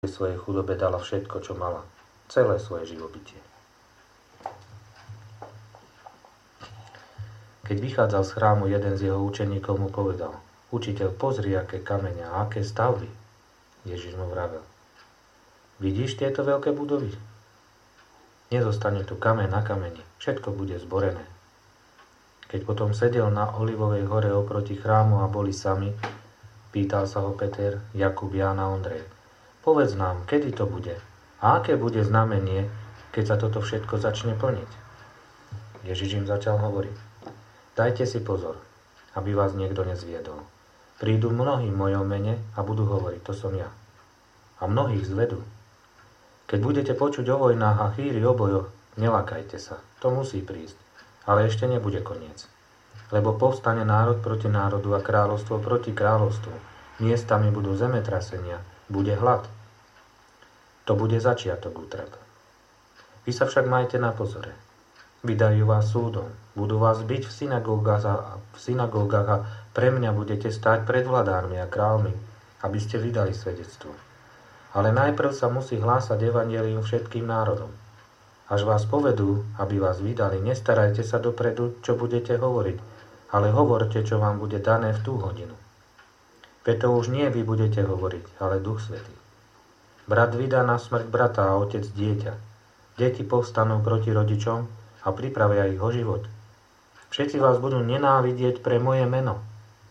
svojej chudobe dala všetko, čo mala, celé svoje živobytie. Keď vychádzal z chrámu, jeden z jeho učeníkov mu povedal: Učiteľ, pozri, aké kamene a aké stavby. Ježiš mu vravel: Vidíš tieto veľké budovy? Nezostane tu kameň na kameni, všetko bude zborené. Keď potom sedel na Olivovej hore oproti chrámu a boli sami, pýtal sa ho Peter, Jakub, Ján a Ondrej: Povedz nám, kedy to bude a aké bude znamenie, keď sa toto všetko začne plniť. Ježiš im začal hovoriť: Dajte si pozor, aby vás niekto nezviedol. Prídu mnohí v mojom mene a budú hovoriť: To som ja. A mnohých zvedú. Keď budete počuť o vojnách a chýry o bojoch, nelakajte sa, to musí prísť, ale ešte nebude koniec. Lebo povstane národ proti národu a kráľovstvo proti kráľovstvu. Miestami budú zemetrasenia, bude hlad. To bude začiatok útrap. Vy sa však majte na pozore. Vydajú vás súdom, budú vás biť v synagógach a pre mňa budete stáť pred vladármi a kráľmi, aby ste vydali svedectvo. Ale najprv sa musí hlásať evanjelium všetkým národom. Až vás povedú, aby vás vydali, nestarajte sa dopredu, čo budete hovoriť, ale hovorte, čo vám bude dané v tú hodinu. Veď to už nie vy budete hovoriť, ale Duch Svätý. Brat vydá na smrť brata a otec dieťa. Deti povstanú proti rodičom a pripravia ich o život. Všetci vás budú nenávidieť pre moje meno.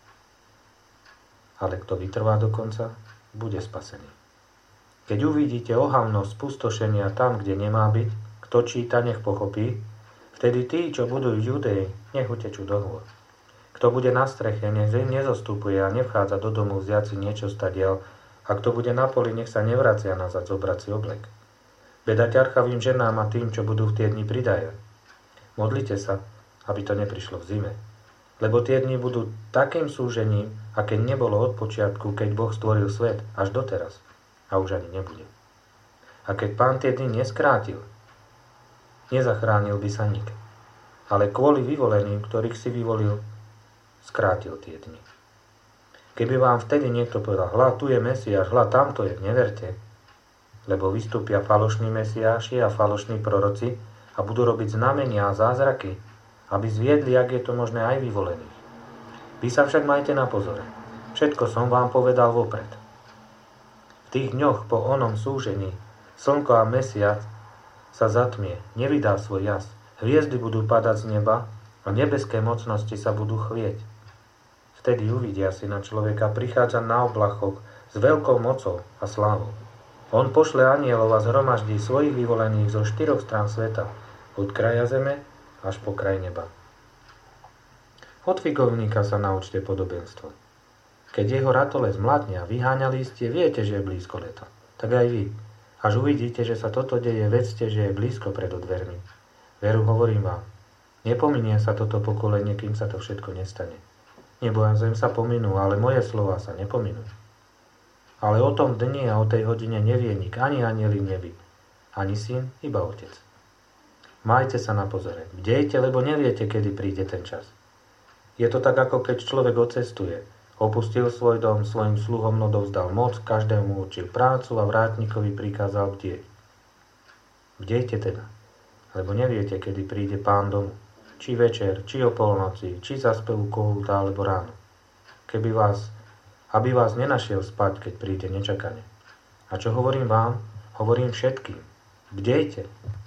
Ale kto vytrvá do konca, bude spasený. Keď uvidíte ohavnosť spustošenia tam, kde nemá byť, kto číta, nech pochopí, vtedy tí, čo budú v Judei, nech utečú do hôr. Kto bude na streche, nech nezostupuje a nevchádza do domu vziať si niečo stadiaľ, a kto bude na poli, nech sa nevracia nazad zobrať si oblek. Beda ťarchavým ženám a tým, čo budú v tie dni pridajať. Modlite sa, aby to neprišlo v zime. Lebo tie dni budú takým súžením, aké nebolo od počiatku, keď Boh stvoril svet, až doteraz. A už ani nebude. A keď Pán tie dni neskrátil, nezachránil by sa nik. Ale kvôli vyvoleným, ktorých si vyvolil, skrátil tie dni. Keby vám vtedy niekto povedal: Hľa, tu je Mesiáš, hľa, tamto je, neverte. Lebo vystúpia falošní Mesiáši a falošní proroci a budú robiť znamenia a zázraky, aby zviedli, ak je to možné, aj vyvolených. Vy sa však majte na pozore. Všetko som vám povedal vopred. V tých dňoch po onom súžení slnko a mesiac sa zatmie, nevydá svoj jas. Hviezdy budú padať z neba a nebeské mocnosti sa budú chvieť. Vtedy uvidia Syna človeka prichádzať na oblachoch s veľkou mocou a slávou. On pošle anjelov a zhromaždí svojich vyvolených zo 4 strán sveta, od kraja zeme až po kraj neba. Od figovníka sa naučte podobenstvo. Keď jeho ratole zmladne a vyháňa lístie, viete, že je blízko leto. Tak aj vy. Až uvidíte, že sa toto deje, vedzte, že je blízko pred dvermi. Veru, hovorím vám, nepominie sa toto pokolenie, kým sa to všetko nestane. Nebo a zem sa pominú, ale moje slová sa nepominú. Ale o tom dni a o tej hodine nevie nik, ani anjeli v nebi, ani syn, iba otec. Majte sa na pozore, bdejte, lebo neviete, kedy príde ten čas. Je to tak, ako keď človek odcestuje. Opustil svoj dom, svojim sluhom odovzdal moc, každému učil prácu a vrátnikovi prikázal bdieť. Bdejte teda, lebo neviete, kedy príde Pán domu. Či večer, či o polnoci, či za spevu kohúta alebo ráno. Aby vás nenašiel spať, keď príde nečakane. A čo hovorím vám, hovorím všetkým. Bdejte.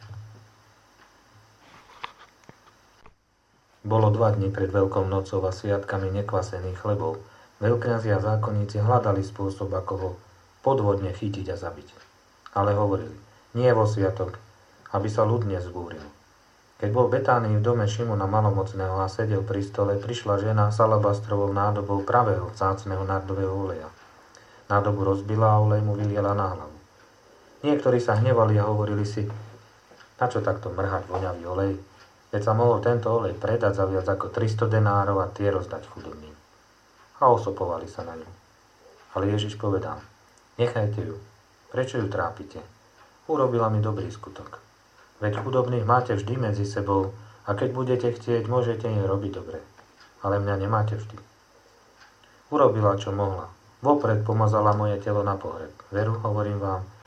Bolo 2 dni pred Veľkou nocou a sviatkami nekvasených chlebov. Veľkňazi a zákonníci hľadali spôsob, ako ho podvodne chytiť a zabiť. Ale hovorili: Nie vo sviatok, aby sa ľud nezbúril. Keď bol Betánii v dome Šimona malomocného a sedel pri stole, prišla žena s alabastrovou nádobou pravého vzácneho nardového oleja. Nádobu rozbila a olej mu vyliela na hlavu. Niektorí sa hnevali a hovorili si: Na čo takto mrhať voňavý olej? Veď sa mohol tento olej predať za viac ako 300 denárov a tie rozdať chudobným. A osopovali sa na ňu. Ale Ježiš povedal: Nechajte ju. Prečo ju trápite? Urobila mi dobrý skutok. Veď chudobných máte vždy medzi sebou a keď budete chcieť, môžete im robiť dobre. Ale mňa nemáte vždy. Urobila, čo mohla. Vopred pomazala moje telo na pohreb. Veru, hovorím vám,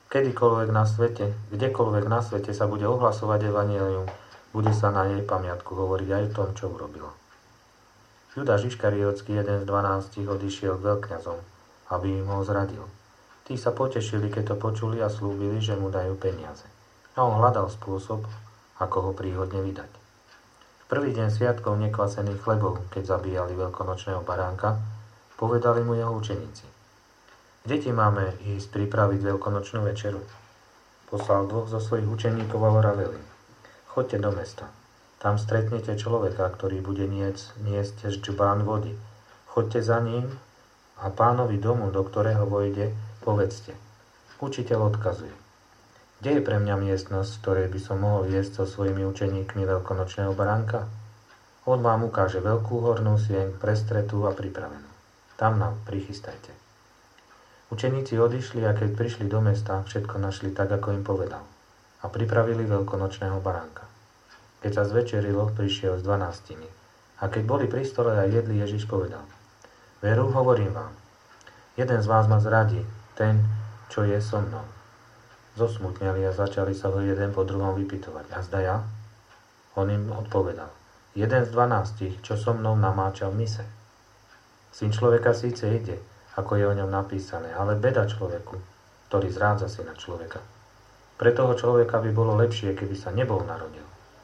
Kedykoľvek na svete, kdekoľvek na svete sa bude ohlasovať evanjelium, bude sa na jej pamiatku hovoriť aj o tom, čo urobila. Judáš Iškariotský, jeden z 12, odišiel k veľkňazom, aby im ho zradil. Tí sa potešili, keď to počuli a slúbili, že mu dajú peniaze. A on hľadal spôsob, ako ho príhodne vydať. V prvý deň sviatkov nekvasených chlebov, keď zabíjali veľkonočného baránka, povedali mu jeho učeníci: Kde ti máme ísť pripraviť veľkonočnú večeru? Poslal 2 zo svojich učeníkov a hovorili: Choďte do mesta. Tam stretnete človeka, ktorý bude niesť ždbán vody. Choďte za ním a pánovi domu, do ktorého vojde, povedzte: Učiteľ odkazuje: Kde je pre mňa miestnosť, v ktorej by som mohol jesť so svojimi učeníkmi veľkonočného baránka? On vám ukáže veľkú hornú sieň, prestretú a pripravenú. Tam nám prichystajte. Učeníci odišli a keď prišli do mesta, všetko našli tak, ako im povedal. A pripravili veľkonočného baránka. Keď sa zvečerilo, prišiel s 12. A keď boli pri stole a jedli, Ježiš povedal: Veru, hovorím vám, jeden z vás ma zradí, ten, čo je so mnou. Zosmutneli a začali sa ho jeden po druhom vypytovať. A zda ja? On im odpovedal: Jeden z 12, čo so mnou namáčal mise. Syn človeka síce ide, ako je o ňom napísané, ale beda človeku, ktorý zrádza syna človeka. Pre toho človeka by bolo lepšie, keby sa nebol narodil.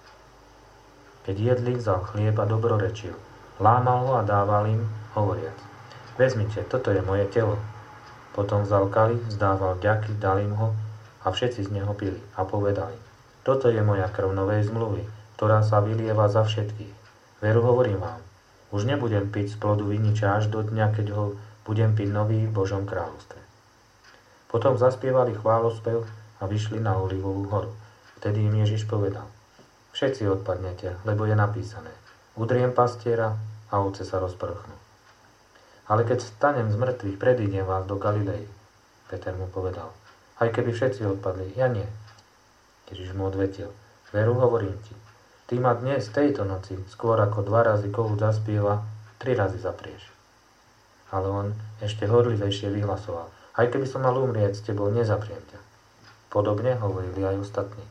Keď jedli, vzal chlieb a dobrorečil. Lámal ho a dával im, hovoriac: Vezmite, toto je moje telo. Potom vzal kalich, vzdával vďaky, dal im ho a všetci z neho pili. A povedali: Toto je moja krv novej zmluvy, ktorá sa vylieva za všetkých. Veru, hovorím vám, už nebudem piť z plodu viniča až do dňa, keď ho budem piť nový v Božom kráľovstve. Potom zaspievali chválospev a vyšli na Olivovú horu. Vtedy im Ježiš povedal: Všetci odpadnete, lebo je napísané: Udriem pastiera a ovce sa rozprchnú. Ale keď stanem z mŕtvych, predídem vás do Galilei. Peter mu povedal: Aj keby všetci odpadli, ja nie. Ježiš mu odvetil: Veru, hovorím ti, ty ma dnes, tejto noci, skôr ako 2 razy kohút zaspieva, 3 razy zaprieš. Ale on ešte horlivejšie vyhlasoval: Aj keby som mal umrieť s tebou, nezapriem ťa. Podobne hovorili aj ostatní.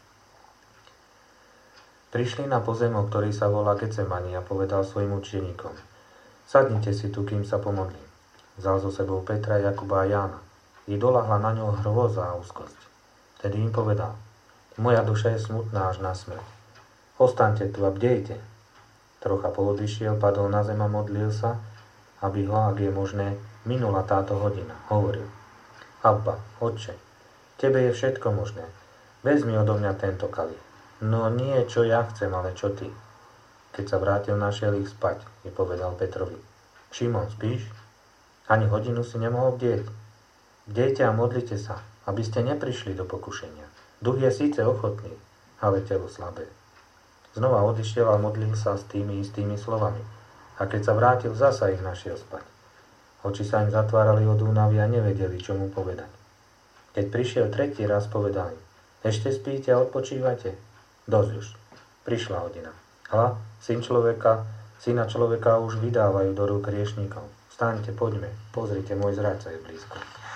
Prišli na pozemok, ktorý sa volá Getsemani, a povedal svojim učeníkom: Sadnite si tu, kým sa pomodlím. Vzal so sebou Petra, Jakuba a Jána. I doľahla na ňo hrôza a úzkosť. Vtedy im povedal: Moja duša je smutná až na smrť. Ostaňte tu a bdejte. Trocha poodišiel, padol na zem a modlil sa, aby ho, ak je možné, minula táto hodina. Hovoril: Abba, Otče, tebe je všetko možné. Vezmi odo mňa tento kalich. No nie, čo ja chcem, ale čo ty. Keď sa vrátil, našiel ich spať, je povedal Petrovi: Šimon, spíš? Ani hodinu si nemohol bdieť. Bdejte a modlite sa, aby ste neprišli do pokušenia. Duch je síce ochotný, ale telo slabé. Znova odišiel a modlil sa s tými istými slovami. A keď sa vrátil, zasa ich našiel spať. Oči sa im zatvárali od únavy a nevedeli, čo mu povedať. Keď prišiel 3. raz, povedal im: Ešte spíte a odpočívate? Dosť už. Prišla hodina. Hľa, syna človeka už vydávajú do rúk hriešníkov. Vstaňte, poďme, pozrite, môj zradca je blízko.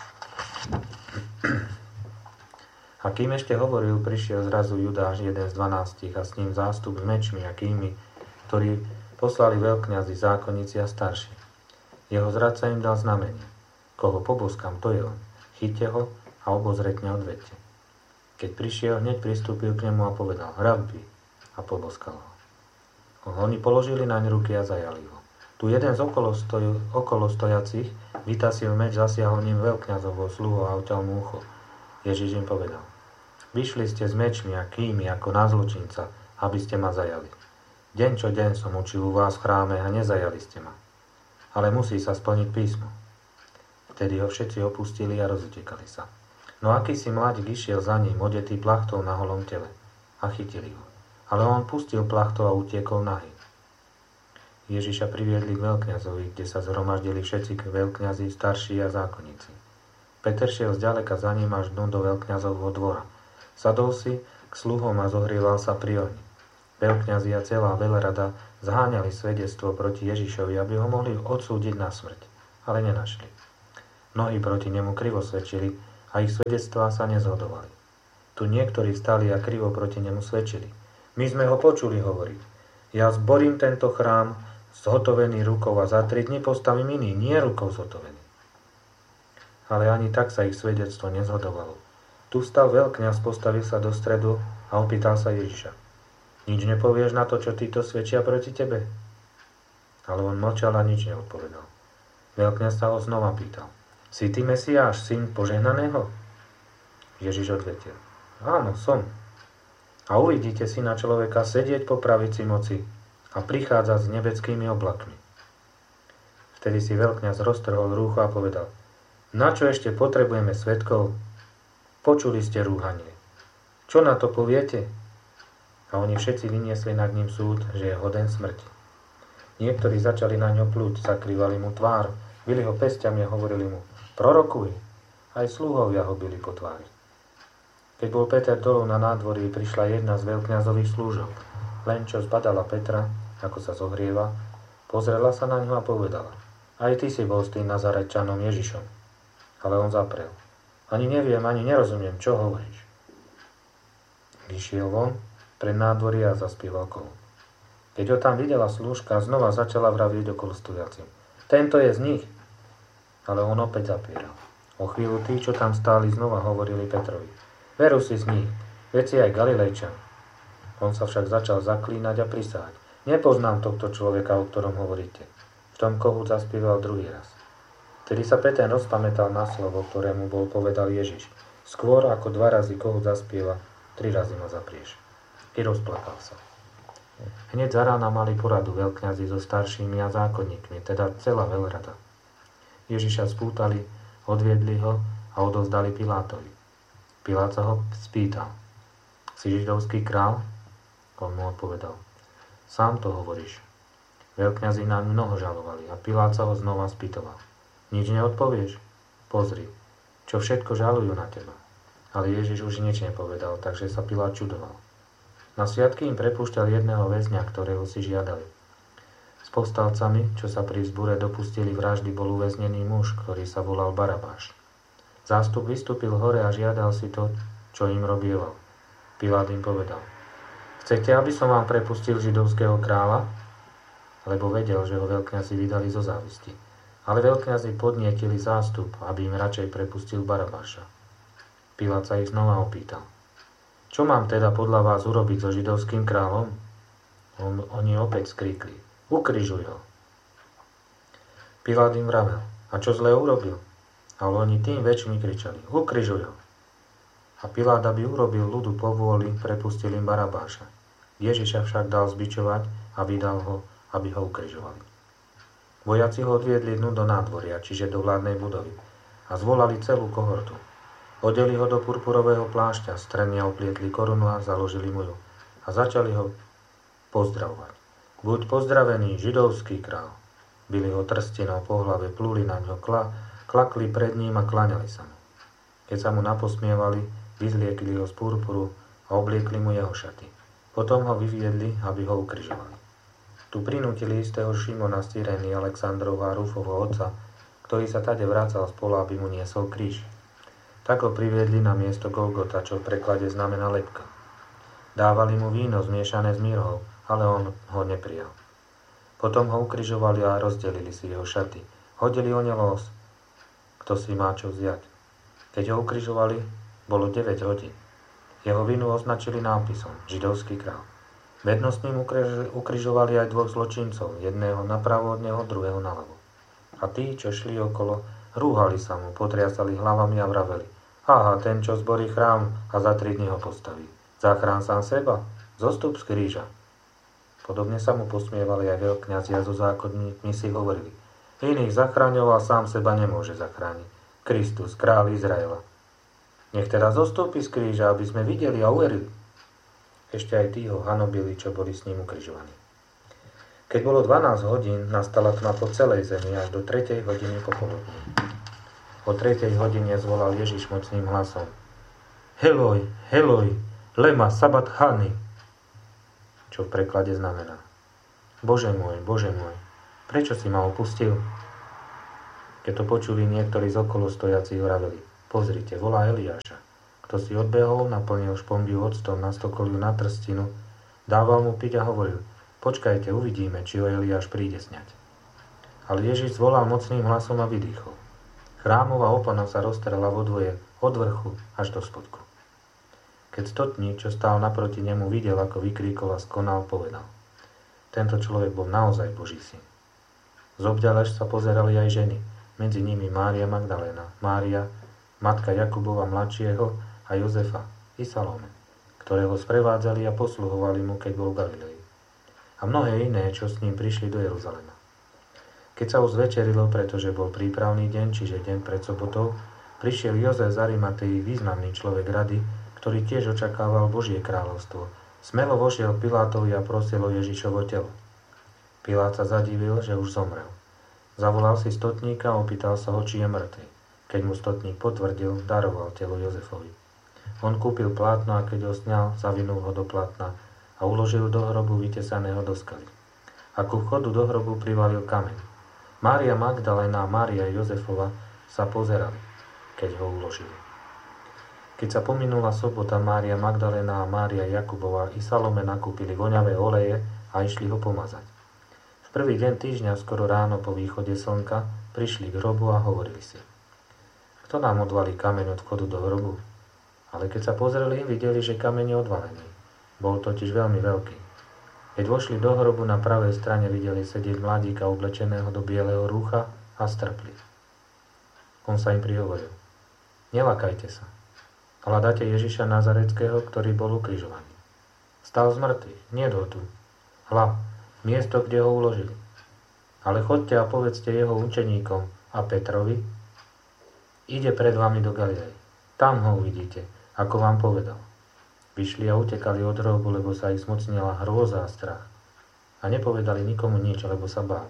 A kým ešte hovoril, prišiel zrazu Judáš, jeden z 12, a s ním zástup s mečmi a kými, ktorí poslali veľkňazi, zákonníci a starší. Jeho zradca im dal znamenie: Koho poboskám, to je on. Chyťte ho a obozretne odvedte. Keď prišiel, hneď pristúpil k nemu a povedal: Rabbi, a poboskal ho. Oni položili naň ruky a zajali ho. Tu jeden z okolo stojacich vytasil meč, zasiahol ním veľkňazovho sluhu a odťal mu ucho. Ježiš im povedal: Vyšli ste s mečmi a kými ako na zločinca, aby ste ma zajali. Deň čo deň som učil u vás v chráme a nezajali ste ma. Ale musí sa splniť písmo. Vtedy ho všetci opustili a rozutekali sa. No akýsi mladík išiel za ním, odetý plachtou na holom tele, a chytili ho. Ale on pustil plachtou a utiekol nahý. Ježiša priviedli k veľkňazovi, kde sa zhromaždili všetci veľkňazi, starší a zákonníci. Peter šiel zďaleka za ním až dnu do veľkňazovho dvora. Sadol si k sluhom a zohrieval sa pri ohni. Veľkňazi a celá veľrada zháňali svedectvo proti Ježišovi, aby ho mohli odsúdiť na smrť, ale nenašli. Mnohí proti nemu krivo svedčili a ich svedectvá sa nezhodovali. Tu niektorí stali a krivo proti nemu svedčili. My sme ho počuli hovoriť. Ja zborím tento chrám zhotovený rukou a za 3 dni postavím iný, nie rukou zhotovený. Ale ani tak sa ich svedectvo nezhodovalo. Tu stal veľkňaz, postavil sa do stredu a opýtal sa Ježiša. Nič nepovieš na to, čo títo svedčia proti tebe? Ale on mlčal a nič neodpovedal. Veľkňaz sa ho znova pýtal. Si ty Mesiáš, syn požehnaného? Ježiš odvetil. Áno, som. A uvidíte syna človeka sedieť po pravici moci a prichádzať s nebeckými oblakmi. Vtedy si veľkňaz roztrhol rúcho a povedal. Na čo ešte potrebujeme svedkov? Počuli ste rúhanie. Čo na to poviete? A oni všetci vyniesli nad ním súd, že je hoden smrti. Niektorí začali na ňo plúť, zakrývali mu tvár, bili ho pesťami a hovorili mu, prorokuj. Aj sluhovia ho bili po tvári. Keď bol Peter dolu na nádvorí, prišla jedna z veľkňazových slúžok. Len čo zbadala Petra, ako sa zohrieva, pozrela sa na ňo a povedala, aj ty si bol s tým Nazarečanom Ježišom. Ale on zaprel. Ani neviem, ani nerozumiem, čo hovoríš. Vyšiel von pred nádvorie a zaspieval kolo. Keď ho tam videla slúžka, znova začala vraviť okolo stojacim. Tento je z nich. Ale on opäť zapieral. O chvíľu tí, čo tam stáli, znova hovorili Petrovi. Veru si z nich, veď si aj Galilejčan. On sa však začal zaklínať a prisahať. Nepoznám tohto človeka, o ktorom hovoríte. V tom kohu zaspieval druhý raz. Vtedy sa Peter rozpamätal na slovo, ktorému bol povedal Ježiš. Skôr ako 2 razy kohút zaspieva, 3 razy ma zaprieš. I rozplakal sa. Hneď za rána mali poradu veľkňazi so staršími a zákonníkmi, teda celá veľrada. Ježiša spútali, odviedli ho a odovzdali Pilátovi. Pilát sa ho spýtal. Si židovský král? On mu odpovedal. Sám to hovoríš. Veľkňazi naň mnoho žalovali a Pilát sa ho znova spýtoval. Nič neodpovieš? Pozri, čo všetko žalujú na teba. Ale Ježiš už nič nepovedal, takže sa Pilát čudoval. Na sviatky im prepúšťal jedného väzňa, ktorého si žiadali. S povstalcami, čo sa pri vzbure dopustili vraždy, bol uväznený muž, ktorý sa volal Barabáš. Zástup vystúpil hore a žiadal si to, čo im robieval. Pilát im povedal. Chcete, aby som vám prepustil židovského kráľa? Lebo vedel, že ho veľkňazi vydali zo závisti. Ale veľkňazi podnietili zástup, aby im radšej prepustil Barabáša. Pilát sa ich znova opýtal. Čo mám teda podľa vás urobiť so židovským kráľom? Oni opäť skríkli. Ukrižuj ho. Pilát im vravel. A čo zle urobil? Ale oni tým väčšmi kričali. Ukrižuj ho. A Pilát, aby urobil ľudu povôli, prepustil im Barabáša. Ježiša však dal zbičovať a vydal ho, aby ho ukrižovali. Vojaci ho odviedli dnu do nádvoria, čiže do vládnej budovy, a zvolali celú kohortu. Odeli ho do purpurového plášťa, strenia oplietli korunu a založili mu ju. A začali ho pozdravovať. Buď pozdravený, židovský král. Bili ho trstinou po hlave, pluli na ňo, klakli pred ním a kláňali sa mu. Keď sa mu naposmievali, vyzliekli ho z purpuru a obliekli mu jeho šaty. Potom ho vyviedli, aby ho ukrižovali. Tu prinútili istého Šimona z Cyrény, Alexandrovho a Rufovho otca, ktorý sa tade vracal z pola, aby mu niesol kríž. Tak ho priviedli na miesto Golgota, čo v preklade znamená lebka. Dávali mu víno zmiešané s mirhou, ale on ho neprijal. Potom ho ukrižovali a rozdelili si jeho šaty. Hodili o ne los, kto si má čo vziať. Keď ho ukrižovali, bolo 9 hodín. Jeho vinu označili nápisom Židovský král. Vedno s ním ukrižovali aj 2 zločincov, jedného napravo od neho, druhého naľavo. A tí, čo šli okolo, rúhali sa mu, potriasali hlavami a vraveli. Aha, ten, čo zborí chrám a za 3 dní ho postaví. Zachrán sám seba, zostup z kríža. Podobne sa mu posmievali aj veľkňazi a zo zákonníkmi si hovorili. Iných zachraňoval, sám seba nemôže zachrániť. Kristus, kráľ Izraela. Nech teda zostúpi z kríža, aby sme videli a uverili. Ešte aj tí ho hanobili, čo boli s ním ukrižovaní. Keď bolo 12 hodín, nastala tma po celej zemi až do 3. hodiny popoludní. O 3. hodine zvolal Ježiš mocným hlasom. Heloj, heloj, lema sabathani, čo v preklade znamená. Bože môj, prečo si ma opustil? Keď to počuli, niektorí z okolo stojacích vraveli. pozrite, volá Eliáša. Kto si odbehol, naplnil špongiu octom na stokoliu na trstinu, dával mu piť a hovoril, počkajte, uvidíme, či ho Eliáš príde sňať. Ale Ježiš zvolal mocným hlasom a vydýchol. Chrámová opona sa roztrela vo dvoje, od vrchu až do spodku. Keď stotník, čo stál naproti nemu, videl, ako vykríkol a skonal, povedal. Tento človek bol naozaj Boží syn. Zobďalež sa pozerali aj ženy, medzi nimi Mária Magdaléna, Mária, matka Jakubova mladšieho a Jozefa i Salome, ktoré ho sprevádzali a posluhovali mu, keď bol v Galilei. A mnohé iné, čo s ním prišli do Jeruzalema. Keď sa už zvečerilo, pretože bol prípravný deň, čiže deň pred sobotou, prišiel Jozef z Arimatei, významný človek rady, ktorý tiež očakával Božie kráľovstvo. Smelo vošiel k Pilátovi a prosil o Ježišovo telo. Pilát sa zadivil, že už zomrel. Zavolal si stotníka a opýtal sa ho, či je mŕtvy. Keď mu stotník potvrdil, daroval telo Jozefovi. On kúpil plátno a keď ho sňal, zavinul ho do plátna a uložil do hrobu vytesaného do skaly. A ku vchodu do hrobu privalil kameň. Mária Magdaléna a Mária Jozefova sa pozerali, keď ho uložili. Keď sa pominula sobota, Mária Magdaléna a Mária Jakubova i Salome nakúpili voňavé oleje a išli ho pomazať. V prvý deň týždňa, skoro ráno po východe slnka, prišli k hrobu a hovorili si. Kto nám odvalí kameň od vchodu do hrobu? Ale keď sa pozreli, videli, že kameň je odvalený. Bol totiž veľmi veľký. Keď vošli do hrobu, na pravej strane videli sedieť mladíka oblečeného do bieleho rúcha a strpli. On sa im prihovoril. Nelakajte sa. Hľadáte Ježiša Nazareckého, ktorý bol ukrižovaný. Stal z mŕtvych, nie ho tu. Hľa, miesto, kde ho uložili. Ale chodte a povedzte jeho učeníkom a Petrovi, ide pred vami do Galilei. Tam ho uvidíte, ako vám povedal. Vyšli a utekali od hrobu, lebo sa ich zmocnila hrôza a strach. A nepovedali nikomu nič, lebo sa báli.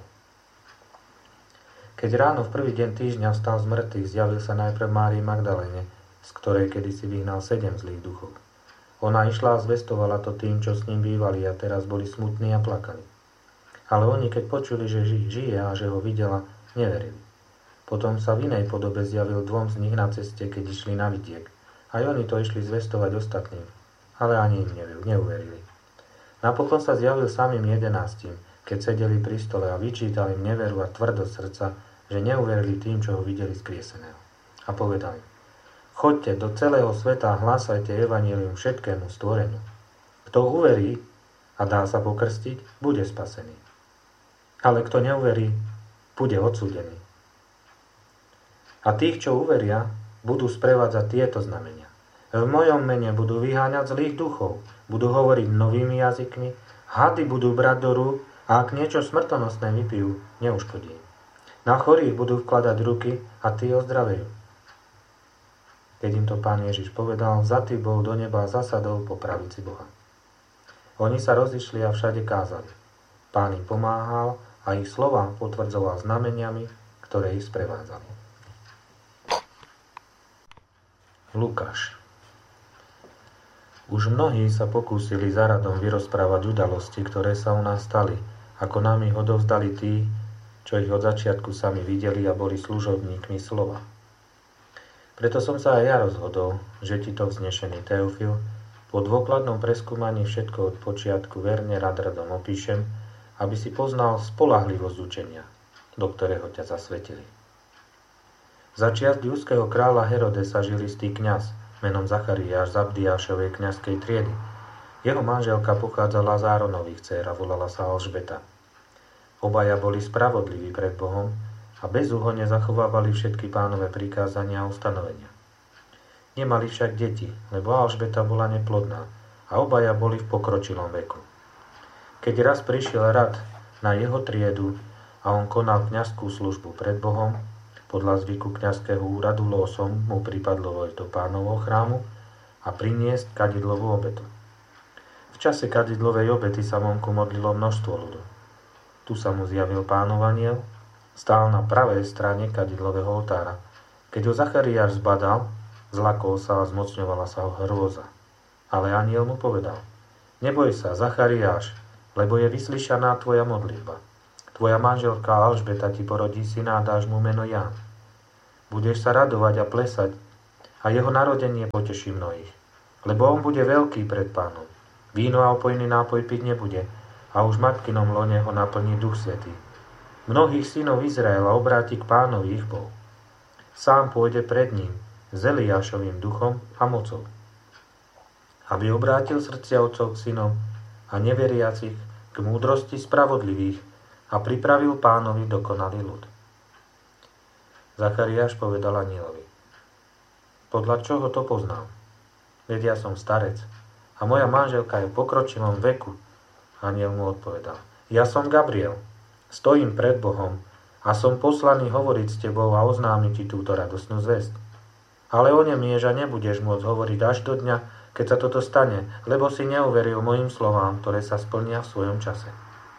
Keď ráno v prvý deň týždňa vstal z mŕtvych, zjavil sa najprv Márii Magdaléne, z ktorej kedysi vyhnal 7 zlých duchov. Ona išla a zvestovala to tým, čo s ním bývali a teraz boli smutní a plakali. Ale oni, keď počuli, že žije a že ho videla, neverili. Potom sa v inej podobe zjavil 2 z nich na ceste, keď išli na vidiek. Aj oni to išli zvestovať ostatným. Ale ani im neuverili. Napokon sa zjavil samým 11, keď sedeli pri stole a vyčítal im neveru a tvrdosť srdca, že neuverili tým, čo ho videli skrieseného. A povedali, choďte do celého sveta a hlásajte evanjelium všetkému stvoreniu. Kto uverí a dá sa pokrstiť, bude spasený. Ale kto neuverí, bude odsúdený. A tých, čo uveria, budú sprevádzať tieto znamenia. V mojom mene budú vyháňať zlých duchov, budú hovoriť novými jazykmi, hady budú brať do rúk a ak niečo smrtonosné vypijú, neuškodí. Na chorých budú vkladať ruky a tí ozdravejú. Keď im to Pán Ježiš povedal, vzatý bol do neba a zasadol po pravici Boha. Oni sa rozišli a všade kázali. Pán im pomáhal a ich slová potvrdzoval znameniami, ktoré ich sprevádzali. Lukáš. Už mnohí sa pokúsili za radom vyrozprávať udalosti, ktoré sa u nás stali, ako nám ich odovzdali tí, čo ich od začiatku sami videli a boli služobníkmi slova. Preto som sa aj ja rozhodol, že ti to vznešený Teofil po dôkladnom preskúmaní všetko od počiatku verne radom opíšem, aby si poznal spoľahlivosť učenia, do ktorého ťa zasvetili. Za čias judského kráľa Herodesa žil istý kňaz, menom Zachariáš z Abdiášovej kňazskej triedy. Jeho manželka pochádzala z Áronových dcér a volala sa Alžbeta. Obaja boli spravodliví pred Bohom a bezúhonne zachovávali všetky Pánove prikázania a ustanovenia. Nemali však deti, lebo Alžbeta bola neplodná a obaja boli v pokročilom veku. Keď raz prišiel rad na jeho triedu a on konal kňazskú službu pred Bohom, podľa zvyku kňazského úradu losom mu pripadlo vojsť do Pánovho chrámu a priniesť kadidlovú obetu. V čase kadidlovej obety sa vonku modlilo množstvo ľudu. Tu sa mu zjavil Pánov anjel, stál na pravej strane kadidlového oltára. Keď ho Zachariáš zbadal, zlakol sa a zmocňovala sa ho hrôza. Ale anjel mu povedal, neboj sa, Zachariáš, lebo je vyslyšaná tvoja modlitba. Tvoja manželka Alžbeta ti porodí syna a dáš mu meno Ján. Budeš sa radovať a plesať a jeho narodenie poteší mnohých. Lebo on bude veľký pred Pánom. Víno a opojný nápoj piť nebude a už v matkinom lone ho naplní Duch Svätý. Mnohých synov Izraela obráti k Pánovi ich Bohu. Sám pôjde pred ním s Eliášovým duchom a mocou, aby obrátil srdcia otcov k synom a neveriacich k múdrosti spravodlivých a pripravil Pánovi dokonalý ľud. Zachariáš povedal anjelovi: Podľa čoho to poznám? Veď ja som starec a moja manželka je v pokročilom veku. Anjel mu odpovedal: Ja som Gabriel, stojím pred Bohom a som poslaný hovoriť s tebou a oznámiť ti túto radosnú zvesť. Ale onemieš a nebudeš môcť hovoriť až do dňa, keď sa toto stane, lebo si neuveril mojim slovám, ktoré sa splnia v svojom čase.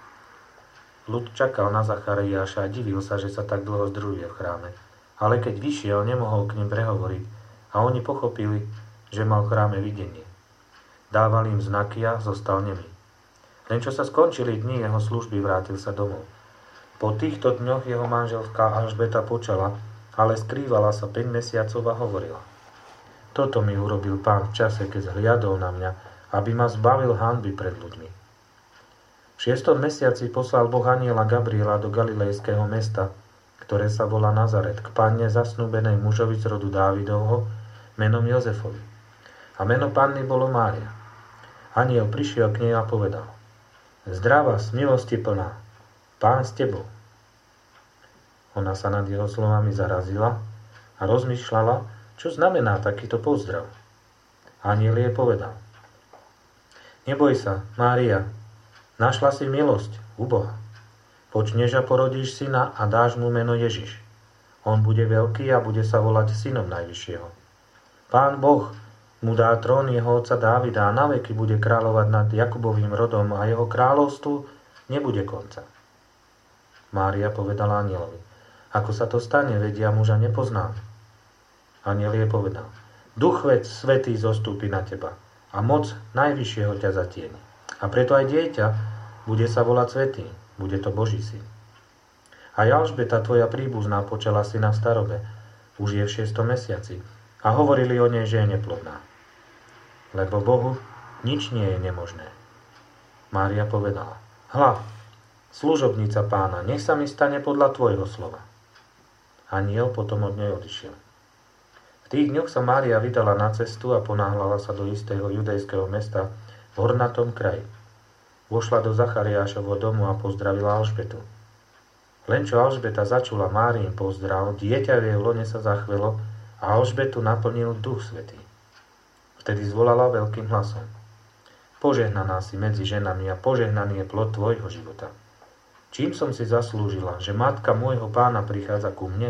Ľud čakal na Zachariáša a divil sa, že sa tak dlho združuje v chráme. Ale keď vyšiel, nemohol k nim prehovoriť a oni pochopili, že mal v chráme videnie. Dával im znaky a zostal nemý. Len čo sa skončili dni jeho služby, vrátil sa domov. Po týchto dňoch jeho manželka Alžbeta počala, ale skrývala sa 5 mesiacov a hovorila: Toto mi urobil Pán v čase, keď zhliadol na mňa, aby ma zbavil hanby pred ľuďmi. V 6. mesiaci poslal Boh anjela Gabriela do galilejského mesta, ktoré sa volá Nazaret, k panne zasnúbenej mužovi z rodu Dávidovho, menom Jozefovi. A meno panny bolo Mária. Anjel prišiel k nej a povedal: Zdravá, milosti plná, Pán s tebou. Ona sa nad jeho slovami zarazila a rozmýšľala, čo znamená takýto pozdrav. Anjel jej povedal: Neboj sa, Mária, našla si milosť u Boha. Počneš a porodíš syna a dáš mu meno Ježiš. On bude veľký a bude sa volať synom Najvyššieho. Pán Boh mu dá trón jeho otca Dávida a naveky bude kráľovať nad Jakubovým rodom a jeho kráľovstvu nebude konca. Mária povedala anjelovi: Ako sa to stane, veď ja muža nepoznám. Anjel jej povedal: Duch Svätý zostúpi na teba a moc Najvyššieho ťa zatieni. A preto aj dieťa bude sa volať Svätý, bude to Boží syn. A Alžbeta, tvoja príbuzná, počala syna v starobe, už je v 6. mesiaci, a hovorili o nej, že je neplodná. Lebo Bohu nič nie je nemožné. Mária povedala: Hľa, služobnica Pána, nech sa mi stane podľa tvojho slova. Anjel potom od nej odišiel. V tých dňoch sa Mária vydala na cestu a ponáhľala sa do istého judejského mesta v hornatom kraji. Vošla do Zachariášovho domu a pozdravila Alžbetu. Len čo Alžbeta začula Máriin pozdrav, dieťa v jej lone sa zachvelo a Alžbetu naplnil Duch Svätý. Vtedy zvolala veľkým hlasom: Požehnaná si medzi ženami a požehnaný je plod tvojho života. Čím som si zaslúžila, že matka môjho Pána prichádza ku mne?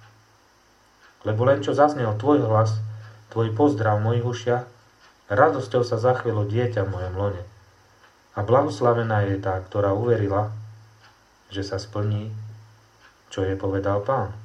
Lebo len čo zaznel tvoj hlas, tvoj pozdrav v mojich ušiach, radosťou sa zachvelo dieťa v mojom lone. A blahoslavená je tá, ktorá uverila, že sa splní, čo jej povedal Pán.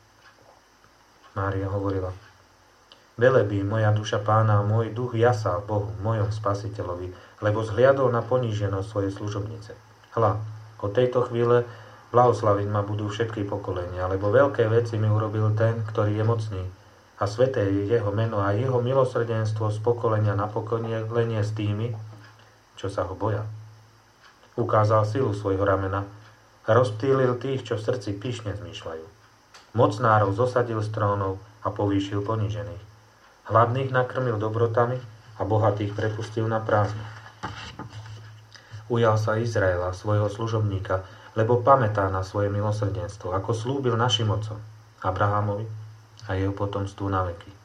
Mária hovorila: Velebí moja duša Pána a môj duch jasá v Bohu, mojom Spasiteľovi, lebo zhliadol na poníženosť svojej služobnice. Hľa, od tejto chvíle blahoslaviť ma budú všetky pokolenia, lebo veľké veci mi urobil ten, ktorý je mocný, a sväté je jeho meno a jeho milosrdenstvo z pokolenia na pokolenie s tými, čo sa ho boja. Ukázal silu svojho ramena a rozptýlil tých, čo v srdci pyšne zmýšľajú. Mocnárov zosadil z trónov a povýšil ponížených. Hladných nakrmil dobrotami a bohatých prepustil na prázdno. Ujal sa Izraela, svojho služobníka, lebo pamätá na svoje milosrdenstvo, ako slúbil našim otcom, Abrahamovi a jeho potomstvu na veky.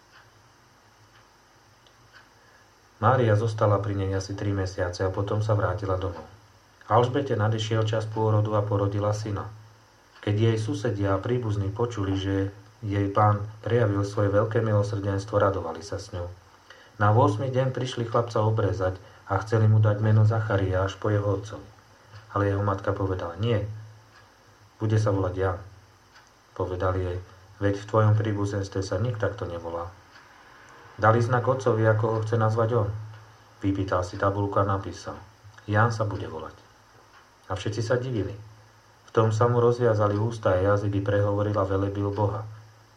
Mária zostala pri nej asi 3 mesiace a potom sa vrátila domov. Alžbete nadišiel čas pôrodu a porodila syna. Keď jej susedia a príbuzní počuli, že jej Pán prejavil svoje veľké milosrdenstvo, radovali sa s ňou. Na 8. deň prišli chlapca obrezať a chceli mu dať meno Zachariáš po jeho otcovi. Ale jeho matka povedala: Nie, bude sa volať Ján. Povedali jej: Veď v tvojom príbuzenstve sa nik takto nevolá. Dali znak otcovi, ako ho chce nazvať on. Vypýtal si tabuľku a napísal: Ján sa bude volať. A všetci sa divili. V tom sa mu rozviazali ústa a jazyk i prehovorila velebil Boha.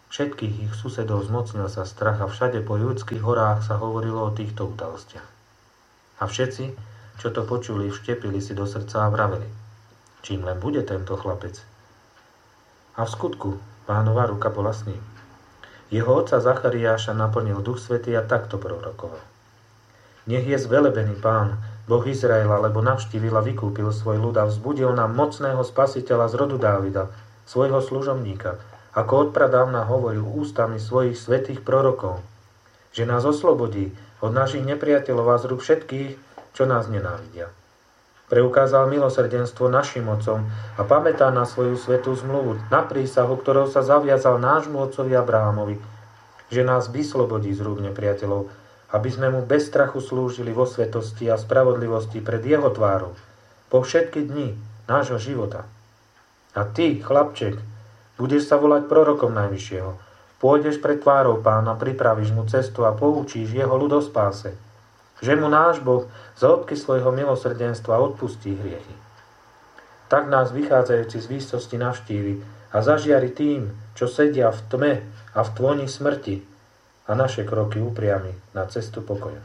Všetkých ich susedov zmocnil sa strach a všade po judských horách sa hovorilo o týchto udalostiach. A všetci, čo to počuli, vštepili si do srdca a vraveli: čím len bude tento chlapec? A v skutku Pánova ruka bola s ním. Jeho otca Zachariáša naplnil Duch Svätý a takto prorokoval: nech je zvelebený Pán, Boh Izraela, lebo navštívil a vykúpil svoj ľud a vzbudil nám mocného spasiteľa z rodu Dávida, svojho služobníka, ako odpradávna hovoril ústami svojich svätých prorokov, že nás oslobodí od našich nepriateľov a z rúk všetkých, čo nás nenávidia. Preukázal milosrdenstvo našim otcom a pamätá na svoju svätú zmluvu, na prísahu, ktorou sa zaviazal nášmu otcovi Abrahamovi, že nás vyslobodí z rúk nepriateľov, aby sme mu bez strachu slúžili vo svetosti a spravodlivosti pred jeho tvárou po všetky dni nášho života. A ty, chlapček, budeš sa volať prorokom Najvyššieho. Pôjdeš pred tvárou Pána, pripravíš mu cestu a poučíš jeho ľud o spáse. Že mu náš Boh z hĺbky svojho milosrdenstva odpustí hriechy. Tak nás vychádzajúci z výsosti navštívi a zažiari tým, čo sedia v tme a v tvoni smrti, a naše kroky upriami na cestu pokoja.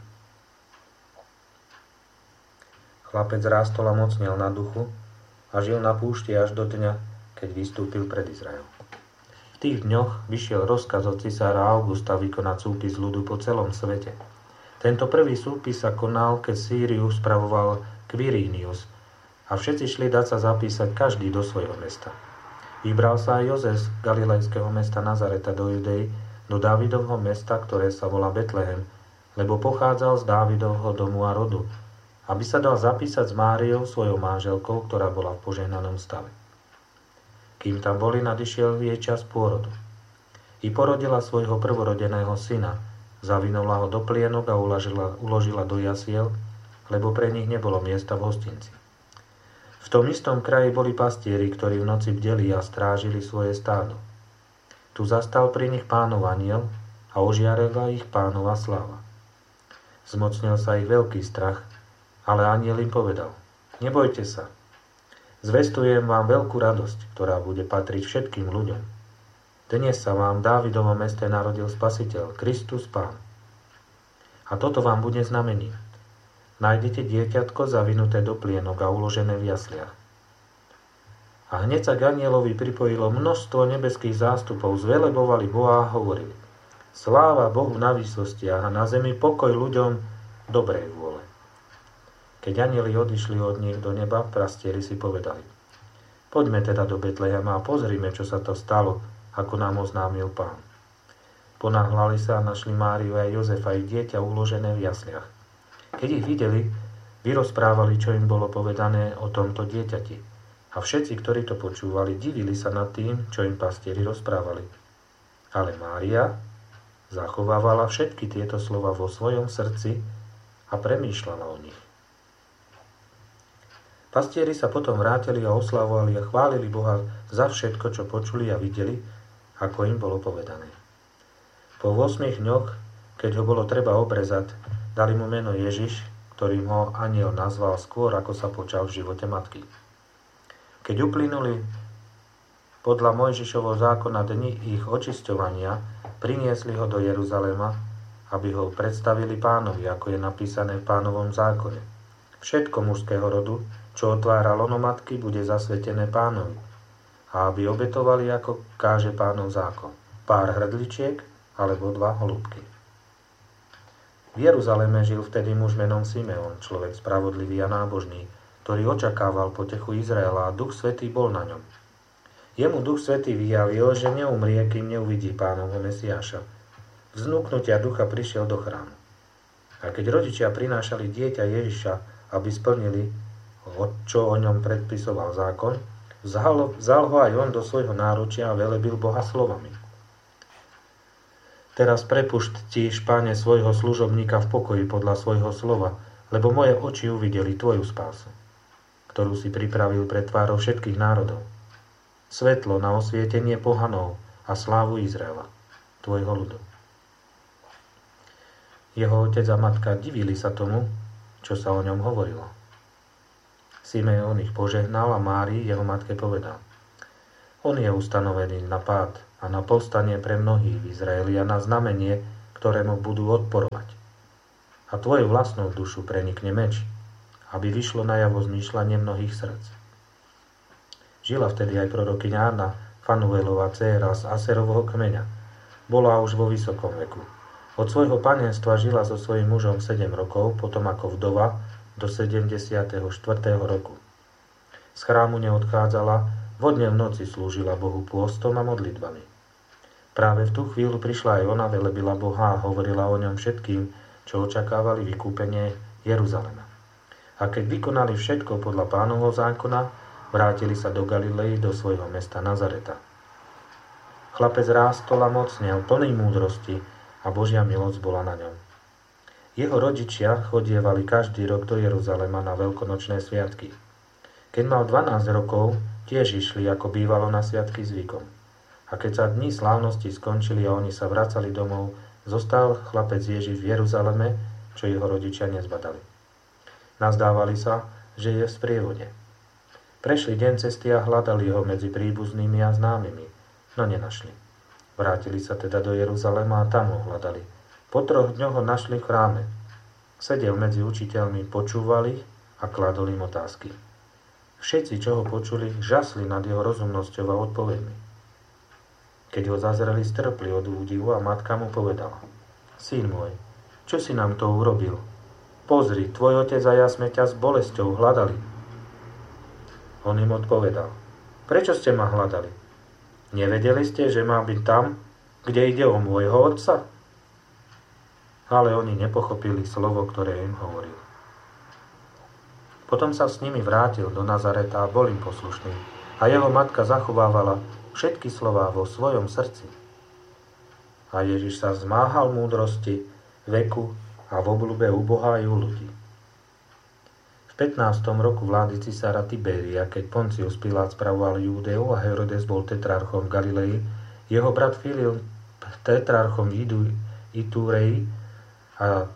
Chlapec rástol a mocnel na duchu a žil na púšti až do dňa, keď vystúpil pred Izrael. V tých dňoch vyšiel rozkaz od cisára Augusta vykonať súpis ľudu po celom svete. Tento prvý súpis sa konal, keď Sýriu spravoval Quirinius a všetci šli dať sa zapísať každý do svojho mesta. Vybral sa aj Jozef z galilejského mesta Nazareta do Judei, do Dávidovho mesta, ktoré sa volá Betlehem, lebo pochádzal z Dávidovho domu a rodu, aby sa dal zapísať s Máriou, svojou manželkou, ktorá bola v požehnanom stave. Kým tam boli, nadišiel jej čas pôrodu. I porodila svojho prvorodeného syna, zavinula ho do plienok a uložila do jasiel, lebo pre nich nebolo miesta v hostinci. V tom istom kraji boli pastieri, ktorí v noci bdeli a strážili svoje stádo. Tu zastal pri nich Pánov anjel a ožiarila ich Pánova sláva. Zmocnil sa ich veľký strach, ale anjel im povedal: nebojte sa, zvestujem vám veľkú radosť, ktorá bude patriť všetkým ľuďom. Dnes sa vám v Dávidovom meste narodil Spasiteľ, Kristus Pán. A toto vám bude znamením. Nájdete dieťatko zavinuté do plienok a uložené v jasliach. A hneď sa k anjelovi pripojilo množstvo nebeských zástupov, zvelebovali Boha a hovorili: sláva Bohu na výsostiach a na zemi pokoj ľuďom dobrej vôle. Keď anjeli odišli od nich do neba, pastieri si povedali: poďme teda do Betlehema a pozrime, čo sa to stalo, ako nám oznámil Pán. Ponáhľali sa a našli Máriu a Jozefa ich dieťa uložené v jasliach. Keď ich videli, vyrozprávali, čo im bolo povedané o tomto dieťati. A všetci, ktorí to počúvali, divili sa nad tým, čo im pastieri rozprávali. Ale Mária zachovávala všetky tieto slova vo svojom srdci a premýšľala o nich. Pastieri sa potom vrátili a oslavovali a chválili Boha za všetko, čo počuli a videli, ako im bolo povedané. Po 8 dňoch, keď ho bolo treba obrezať, dali mu meno Ježiš, ktorým ho anjel nazval skôr, ako sa počal v živote matky. Keď uplynuli podľa Mojžišovho zákona dni ich očisťovania, priniesli ho do Jeruzalema, aby ho predstavili Pánovi, ako je napísané v Pánovom zákone. Všetko mužského rodu, čo otvára lono matky, bude zasvetené Pánovi, a aby obetovali, ako káže Pánov zákon, pár hrdličiek alebo 2 holúbky. V Jeruzaleme žil vtedy muž menom Simeon, človek spravodlivý a nábožný, ktorý očakával potechu Izraela a Duch Svätý bol na ňom. Jemu Duch Svätý vyjavil, že neumrie, kým neuvidí Pánovho Mesiáša. Vznúknutia ducha prišiel do chrámu. A keď rodičia prinášali dieťa Ježiša, aby splnili, čo o ňom predpisoval zákon, vzal ho aj on do svojho náručia a velebil Boha slovami: teraz prepuštíš, Páne, svojho služobníka v pokoji podľa svojho slova, lebo moje oči uvideli tvoju spásu, ktorú si pripravil pred tvárou všetkých národov. Svetlo na osvietenie pohanov a slávu Izraela, tvojho ľudu. Jeho otec a matka divili sa tomu, čo sa o ňom hovorilo. Simeon ich požehnal a Márii, jeho matke, povedal: on je ustanovený na pád a a na povstanie pre mnohých v Izraeli a na znamenie, ktorému budú odporovať. A tvoju vlastnú dušu prenikne meč, aby vyšlo najavo zmýšľanie mnohých srdc. Žila vtedy aj prorokyňa Anna, Fanuelova dcéra z Aserovho kmeňa. Bola už vo vysokom veku. Od svojho panenstva žila so svojím mužom 7 rokov, potom ako vdova do 74. roku. Z chrámu neodchádzala, vodne v noci slúžila Bohu pôstom a modlitbami. Práve v tú chvíľu prišla aj ona, velebila Boha a hovorila o ňom všetkým, čo očakávali vykúpenie Jeruzalema. A keď vykonali všetko podľa Pánovho zákona, vrátili sa do Galilei, do svojho mesta Nazareta. Chlapec rástol a mocnel, plný múdrosti a Božia milosť bola na ňom. Jeho rodičia chodievali každý rok do Jeruzalema na veľkonočné sviatky. Keď mal 12 rokov, tiež išli, ako bývalo na sviatky zvykom. A keď sa dni slávnosti skončili a oni sa vracali domov, zostal chlapec Ježiš v Jeruzaleme, čo jeho rodičia nezbadali. Nazdávali sa, že je v sprievode. Prešli deň cesty a hľadali ho medzi príbuznými a známymi, no nenašli. Vrátili sa teda do Jeruzalema a tam ho hľadali. Po 3 dňoch ho našli v chráme. Sedel medzi učiteľmi, počúvali a kladol im otázky. Všetci, čo ho počuli, žasli nad jeho rozumnosťou a odpovedmi. Keď ho zazreli, strpli od údivu a matka mu povedala: Syn môj, čo si nám to urobil? Pozri, tvoj otec a ja sme ťa s bolesťou hľadali. On im odpovedal: Prečo ste ma hľadali? Nevedeli ste, že mám byť tam, kde ide o môjho otca? Ale oni nepochopili slovo, ktoré im hovoril. Potom sa s nimi vrátil do Nazareta a bol im poslušný. A jeho matka zachovávala všetky slová vo svojom srdci. A Ježiš sa zmáhal múdrosti, veku a v obľúbe u Boha aj u ľudí. V 15. roku vlády cisára Tiberia, keď Poncius Pilát spravoval Júdeu a Herodes bol tetrarchom v Galilei, jeho brat Filip tetrarchom v Itúreji a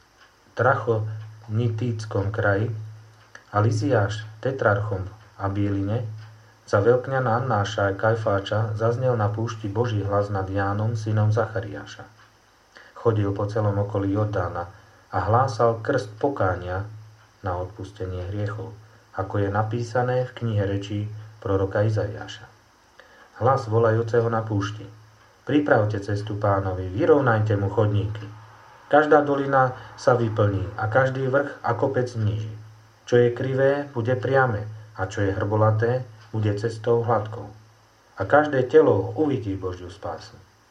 Trachonitíckom kraji a Liziáš tetrarchom v Abíline, za veľkňana Annáša a Kajfáča zaznel na púšti Boží hlas nad Jánom, synom Zachariáša. Chodil po celom okolí Jordána a hlásal krst pokánia na odpustenie hriechov, ako je napísané v knihe rečí proroka Izaiáša. Hlas volajúceho na púšti: Pripravte cestu Pánovi, vyrovnajte mu chodníky. Každá dolina sa vyplní a každý vrch a kopec zníži. Čo je krivé, bude priame, a čo je hrbolaté, bude cestou hladkou. A každé telo uvidí Božiu spásu.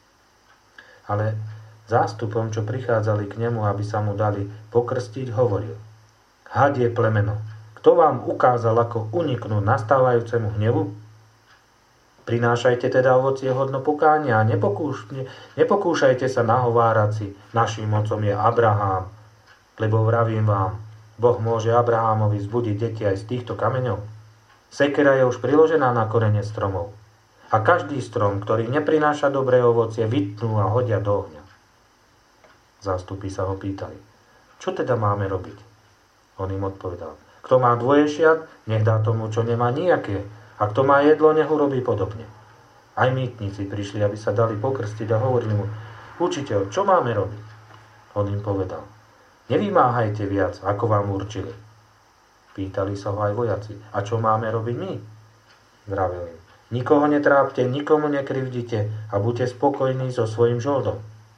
Ale zástupom, čo prichádzali k nemu, aby sa mu dali pokrstiť, hovoril: Hadie plemeno, kto vám ukázal, ako uniknúť nastávajúcemu hnevu? Prinášajte teda ovocie hodno pokánia a nepokúšajte sa nahovárať si: Naším otcom je Abraham, lebo vravím vám, Boh môže Abrahámovi vzbudiť deti aj z týchto kameňov. Sekera je už priložená na korene stromov. A každý strom, ktorý neprináša dobré ovocie, vytnú a hodia do ohňa. Zástupy sa ho pýtali: Čo teda máme robiť? On im odpovedal: Kto má dvoješiat, nech dá tomu, čo nemá nijaké. A kto má jedlo, nech urobí podobne. Aj mýtnici prišli, aby sa dali pokrstiť a hovorili mu: Učiteľ, čo máme robiť? On im povedal: Nevymáhajte viac, ako vám určili. Pýtali sa ho aj vojaci: A čo máme robiť my? Vravel im: Nikoho netrápte, nikomu nekrivdite a buďte spokojní so svojím žoldom.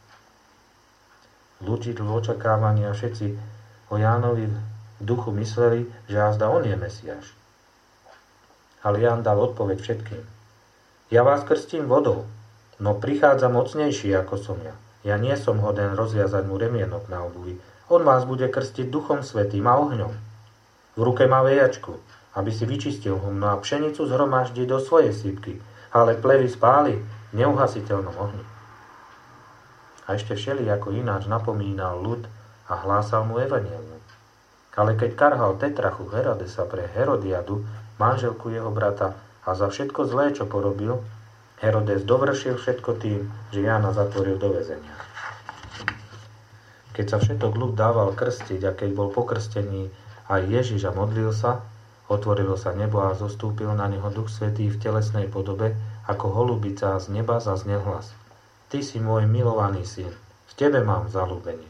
Ľudí v očakávaní a všetci o Jánovi v duchu mysleli, že azda on je Mesiáš. Ale Ján dal odpoveď všetkým: Ja vás krstím vodou, no prichádza mocnejší ako som ja. Ja nie som hoden rozviazať mu remienok na obuvi. On vás bude krstiť Duchom Svätým a ohňom. V ruke má vejačku, aby si vyčistil humno a pšenicu zhromaždí do svojej sípky, ale plevy spáli v neuhasiteľnom ohni. A ešte všelijako ináč napomínal ľud a hlásal mu evanjelium. Ale keď karhal tetrachu Herodesa pre Herodiadu, manželku jeho brata, a za všetko zlé, čo porobil, Herodes dovršil všetko tým, že Jána zatvoril do väzenia. Keď sa všetok ľud dával krstiť a keď bol pokrstený aj Ježiš a modlil sa, otvorilo sa nebo a zostúpil na neho Duch Svätý v telesnej podobe ako holubica z neba zaznel hlas. Ty si môj milovaný syn, v tebe mám zaľúbenie.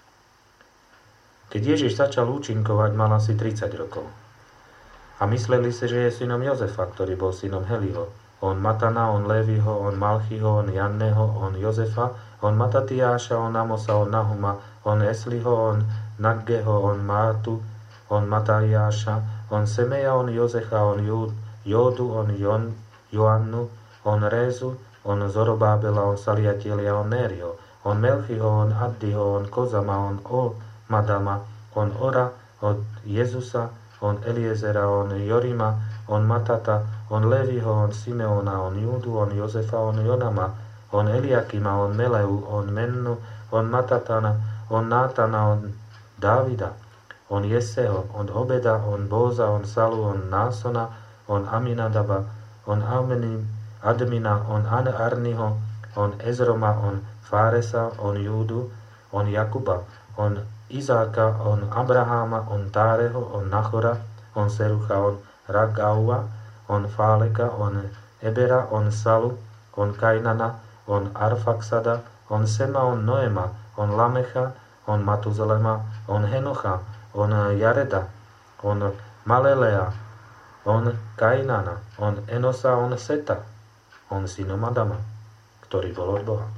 Keď Ježiš začal účinkovať, mal asi 30 rokov. A mysleli si, že je synom Jozefa, ktorý bol synom Heliho. On Matana, on Léviho, on Malchiho, on Janného, on Jozefa, on Matatiáša, on Amosa, on Nahuma, on Esliho, on Naggeho, on Mátu, on Mataiáša, on Semeja, on Jozecha, on Jódu, on Joannu, on Rézu, on Zorobábela, on Saliatielia, on Nériho, on Melchiho, on Addiho, on Kozama, on Madama, on Ora, on Jezusa, on Eliezera, on Jorima, on Matata, on Leviho, on Simeona, on Júdu, on Jozefa, on Jonama, on Eliakima, on Meleu, on Mennu, on Matatana, on Nátana, on Dávida, on Jeseho, on Obeda, on Bóza, on Salu, on Násona, on Aminadaba, on Admina, on Arniho, on Ezroma, on Fáresa, on Júdu, on Jakuba, on Izáka, on Abraháma, on Táreho, on Nachora, on Serucha, on Ragaua, on Fáleka, on Ebera, on Salu, on Kainana, on Arfaxada, on Sema, on Noema, on Lamecha, on Matuzalema, on Henocha, on Jareda, on Malelea, on Kainana, on Enosa, on Seta, on synom Adama, ktorý bol od Boha.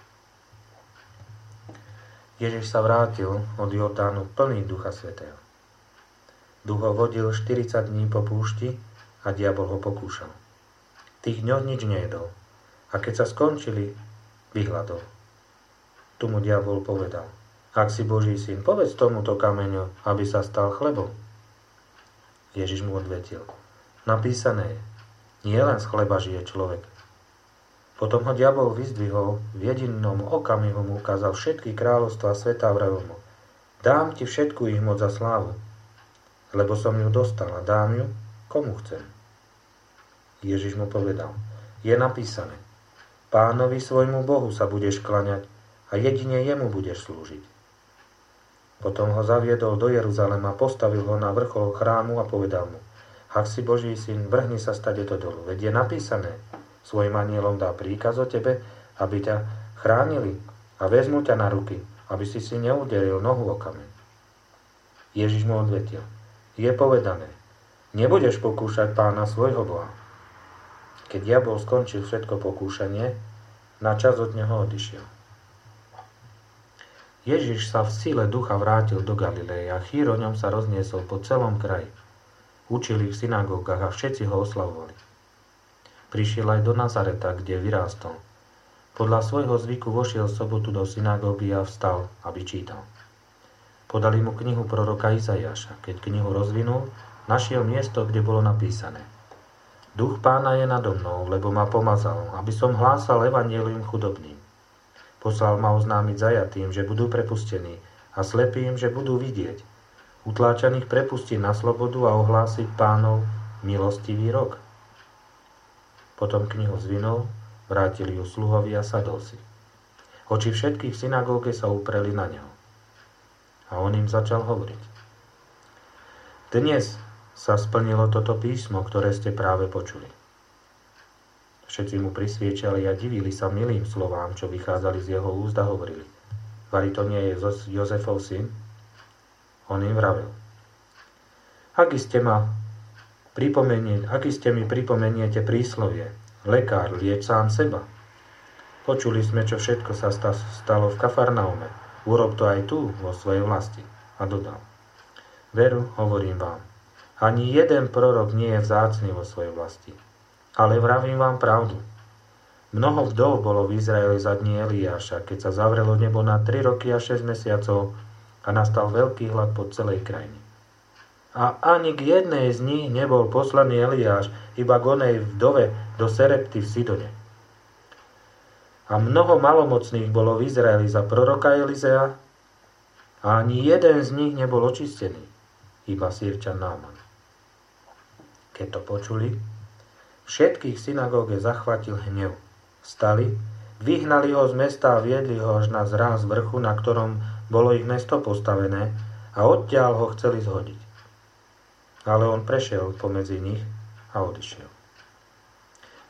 Ježiš sa vrátil od Jordánu plný Ducha Svätého. Duch ho vodil 40 dní po púšti a diabol ho pokúšal. V tých dňoch nič nejedol a keď sa skončili, vyhladol. Tu mu diabol povedal: Ak si Boží syn, povedz tomuto kameňu, aby sa stal chlebom. Ježiš mu odvetil: Napísané je, nie len z chleba žije človek. Potom ho diabol vyzdvihol, v jedinom okamihu mu ukázal všetky kráľovstvá sveta a vravel mu: Dám ti všetku ich moc za slávu, lebo som ju dostal a dám ju, komu chcem. Ježiš mu povedal: Je napísané, Pánovi svojmu Bohu sa budeš klaňať a jedine jemu budeš slúžiť. Potom ho zaviedol do Jeruzalema, postavil ho na vrchol chrámu a povedal mu: Ak si Boží syn, vrhni sa stadeto dolu, veď je napísané, svojim anielom dá príkaz o tebe, aby ťa chránili a vezmú ťa na ruky, aby si neuderil nohu o kameň. Ježiš mu odvetil: Je povedané, nebudeš pokúšať Pána svojho Boha. Keď diabol skončil všetko pokúšanie, na čas od neho odišiel. Ježiš sa v sile ducha vrátil do Galileje a chýr o ňom sa rozniesol po celom kraji. Učili v synagógach a všetci ho oslavovali. Prišiel aj do Nazareta, kde vyrástol. Podľa svojho zvyku vošiel v sobotu do synagógy a vstal, aby čítal. Podali mu knihu proroka Izaiáša. Keď knihu rozvinul, našiel miesto, kde bolo napísané: Duch Pána je nado mnou, lebo ma pomazal, aby som hlásal evanjelium chudobným. Poslal ma oznámiť zajatým, že budú prepustení, a slepým, že budú vidieť. Utláčaných prepustí na slobodu a ohlásiť Pánov milostivý rok. Potom knihu zvinul, vrátili ju sluhovi a sadol si. Oči všetkých v synagóge sa upreli na neho. A on im začal hovoriť: Dnes sa splnilo toto písmo, ktoré ste práve počuli. Všetci mu prisviečali a divili sa milým slovám, čo vychádzali z jeho úst a hovorili: Vari to nie je Jozefov syn? On im vravel: Aký ste mi pripomeniete príslovie: Lekár, lieč sám seba. Počuli sme, čo všetko sa stalo v Kafarnaume. Urob to aj tu, vo svojej vlasti. A dodal: Veru, hovorím vám, ani jeden prorok nie je vzácny vo svojej vlasti. Ale vravím vám pravdu. Mnoho vdov bolo v Izraeli za dní Eliáša, keď sa zavrelo nebo na 3 roky a 6 mesiacov a nastal veľký hlad po celej krajine. A ani k jednej z nich nebol poslaný Eliáš, iba k onej vdove do Serepty v Sidone. A mnoho malomocných bolo v Izraeli za proroka Elizea a ani jeden z nich nebol očistený, iba Sýrčan Náman. Keď to počuli, všetkých v synagóge zachvátil hnev. Vstali, vyhnali ho z mesta a viedli ho až na zráz vrchu, na ktorom bolo ich mesto postavené, a odtiaľ ho chceli zhodiť. Ale on prešiel pomedzi nich a odišiel.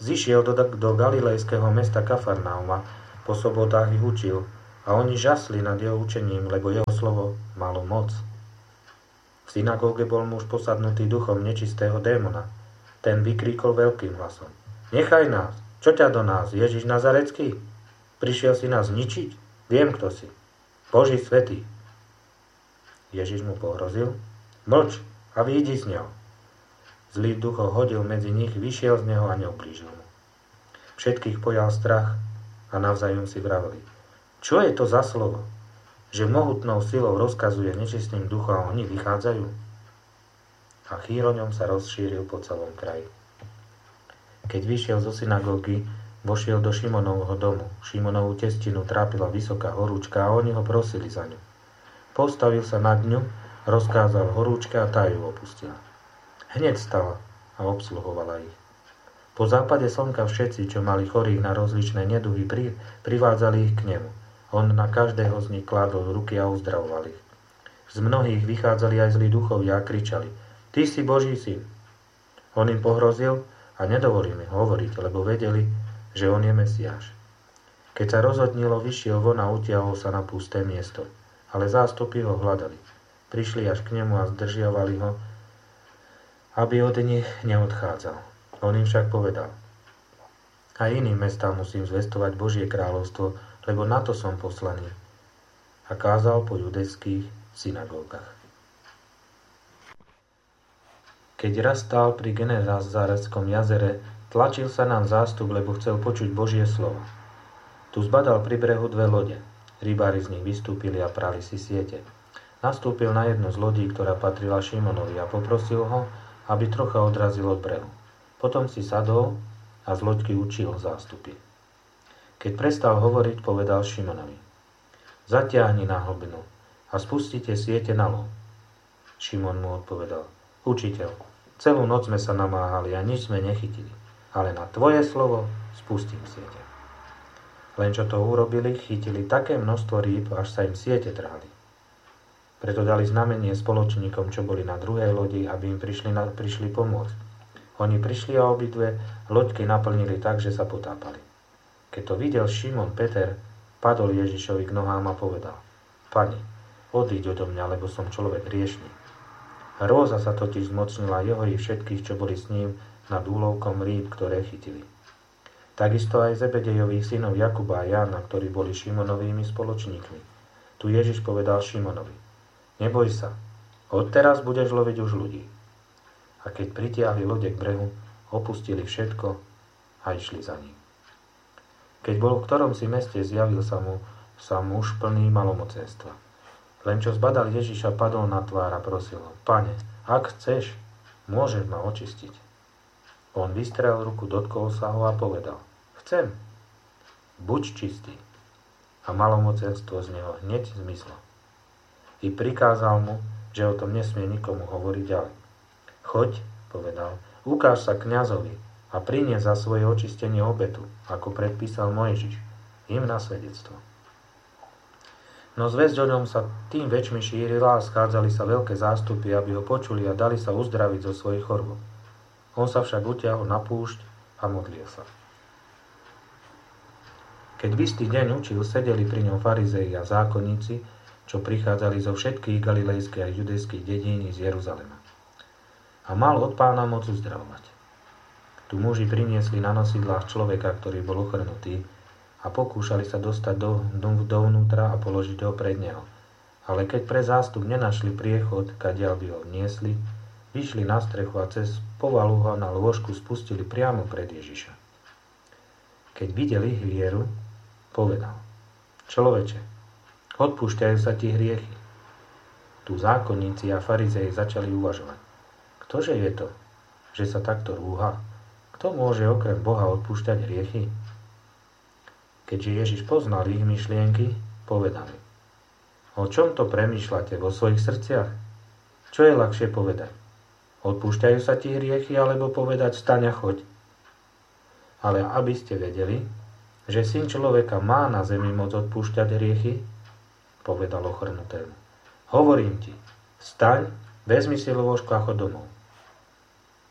zišiel do galilejského mesta Kafarnauma, po sobotách ich učil a oni žasli nad jeho učením, lebo jeho slovo malo moc. V synagóge bol muž posadnutý duchom nečistého démona. Ten vykríkol veľkým hlasom: Nechaj nás! Čo ťa do nás, Ježiš Nazarecký? Prišiel si nás zničiť? Viem, kto si. Boží svätý. Ježiš mu pohrozil: Mlč a vyjdi z neho. Zlý duch ho hodil medzi nich, vyšiel z neho a neublížil mu. Všetkých pojal strach a navzájom si vraveli: Čo je to za slovo? Že mohutnou silou rozkazuje nečistým duchom a oni vychádzajú? A chýr o ňom sa rozšíril po celom kraji. Keď vyšiel zo synagógy, vošiel do Šimonovho domu. Šimonovú testinu trápila vysoká horúčka a oni ho prosili za ňu. Postavil sa nad ňu, rozkázal horúčke a tá ju opustila. Hneď stala a obsluhovala ich. Po západe slnka všetci, čo mali chorých na rozličné neduhy, privádzali ich k nemu. On na každého z nich kládol ruky a uzdravoval ich. Z mnohých vychádzali aj zlí duchovia a kričali: Ty si Boží syn. On im pohrozil a nedovolil im hovoriť, lebo vedeli, že on je Mesiáš. Keď sa rozhodnilo, vyšiel von a utiahol sa na pusté miesto. Ale zástupy ho hľadali. Prišli až k nemu a zdržiavali ho, aby od nich neodchádzal. On im však povedal: Aj iným mestám musím zvestovať Božie kráľovstvo, lebo na to som poslaný. A kázal po judejských synagógach. Keď raz stál pri Genezareckom jazere, tlačil sa nám zástup, lebo chcel počuť Božie slovo. Tu zbadal pri brehu 2 lode. Rybári z nich vystúpili a prali si siete. Nastúpil na jednu z lodí, ktorá patrila Šimonovi, a poprosil ho, aby trocha odrazil od brehu. Potom si sadol a z loďky učil zástupy. Keď prestal hovoriť, povedal Šimonovi: Zatiahni na hlbinu a spustite siete na lov. Šimon mu odpovedal: Učiteľ, celú noc sme sa namáhali a nič sme nechytili, ale na tvoje slovo spustím siete. Len čo to urobili, chytili také množstvo rýb, až sa im siete trhali. Preto dali znamenie spoločníkom, čo boli na druhej lodi, aby im prišli pomôcť. Oni prišli a obidve loďky naplnili tak, že sa potápali. Keď to videl Šimon Peter, padol Ježišovi k nohám a povedal: Pane, odíď odo mňa, lebo som človek hriešný. Hrôza sa totiž zmocnila jeho i všetkých, čo boli s ním, nad úlovkom rýb, ktoré chytili. Takisto aj Zebedejových synov Jakuba a Jána, ktorí boli Šimonovými spoločníkmi. Tu Ježiš povedal Šimonovi: Neboj sa, odteraz budeš loviť už ľudí. A keď pritiahli lode k brehu, opustili všetko a išli za ním. Keď bol v ktorom si meste, zjavil sa mu muž plný malomocenstva. Len čo zbadal Ježiša, padol na tvár a prosil ho: Pane, ak chceš, môžeš ma očistiť. On vystrel ruku, dotkol sa ho a povedal: Chcem, buď čistý. A malomocenstvo z neho hneď zmizlo. I prikázal mu, že o tom nesmie nikomu hovoriť ďalej. Choď, povedal, ukáž sa kňazovi a prinies za svoje očistenie obetu, ako predpísal Mojžiš, im na svedectvo. No zvesť o ňom sa tým väčšmi šírila a schádzali sa veľké zástupy, aby ho počuli a dali sa uzdraviť zo svojich chorôb. On sa však utiahol na púšť a modlil sa. Keď v istý deň učil, sedeli pri ňom farizei a zákonníci, čo prichádzali zo všetkých galilejských a judejských dedín z Jeruzalema. A mal od Pána moc uzdravovať. Tu muži priniesli na nosidlách človeka, ktorý bol ochrnutý, a pokúšali sa dostať dovnútra a položiť ho pred neho. Ale keď pre zástup nenašli priechod, kadiaľ by ho niesli, vyšli na strechu a cez povalu ho na lôžku spustili priamo pred Ježiša. Keď videli ich vieru, povedal: Človeče, odpúšťajú sa ti hriechy. Tu zákonníci a farizei začali uvažovať: Ktože je to, že sa takto rúha? Kto môže okrem Boha odpúšťať hriechy? Keďže Ježiš poznal ich myšlienky, povedal: O čom to premýšľate vo svojich srdciach? Čo je ľahšie povedať? Odpúšťajú sa ti hriechy, alebo povedať: Vstaň a choď? Ale aby ste vedeli, že Syn človeka má na zemi moc odpúšťať hriechy, povedal ochrnutému: Hovorím ti, vstaň, vezmi si lôžko a choď domov.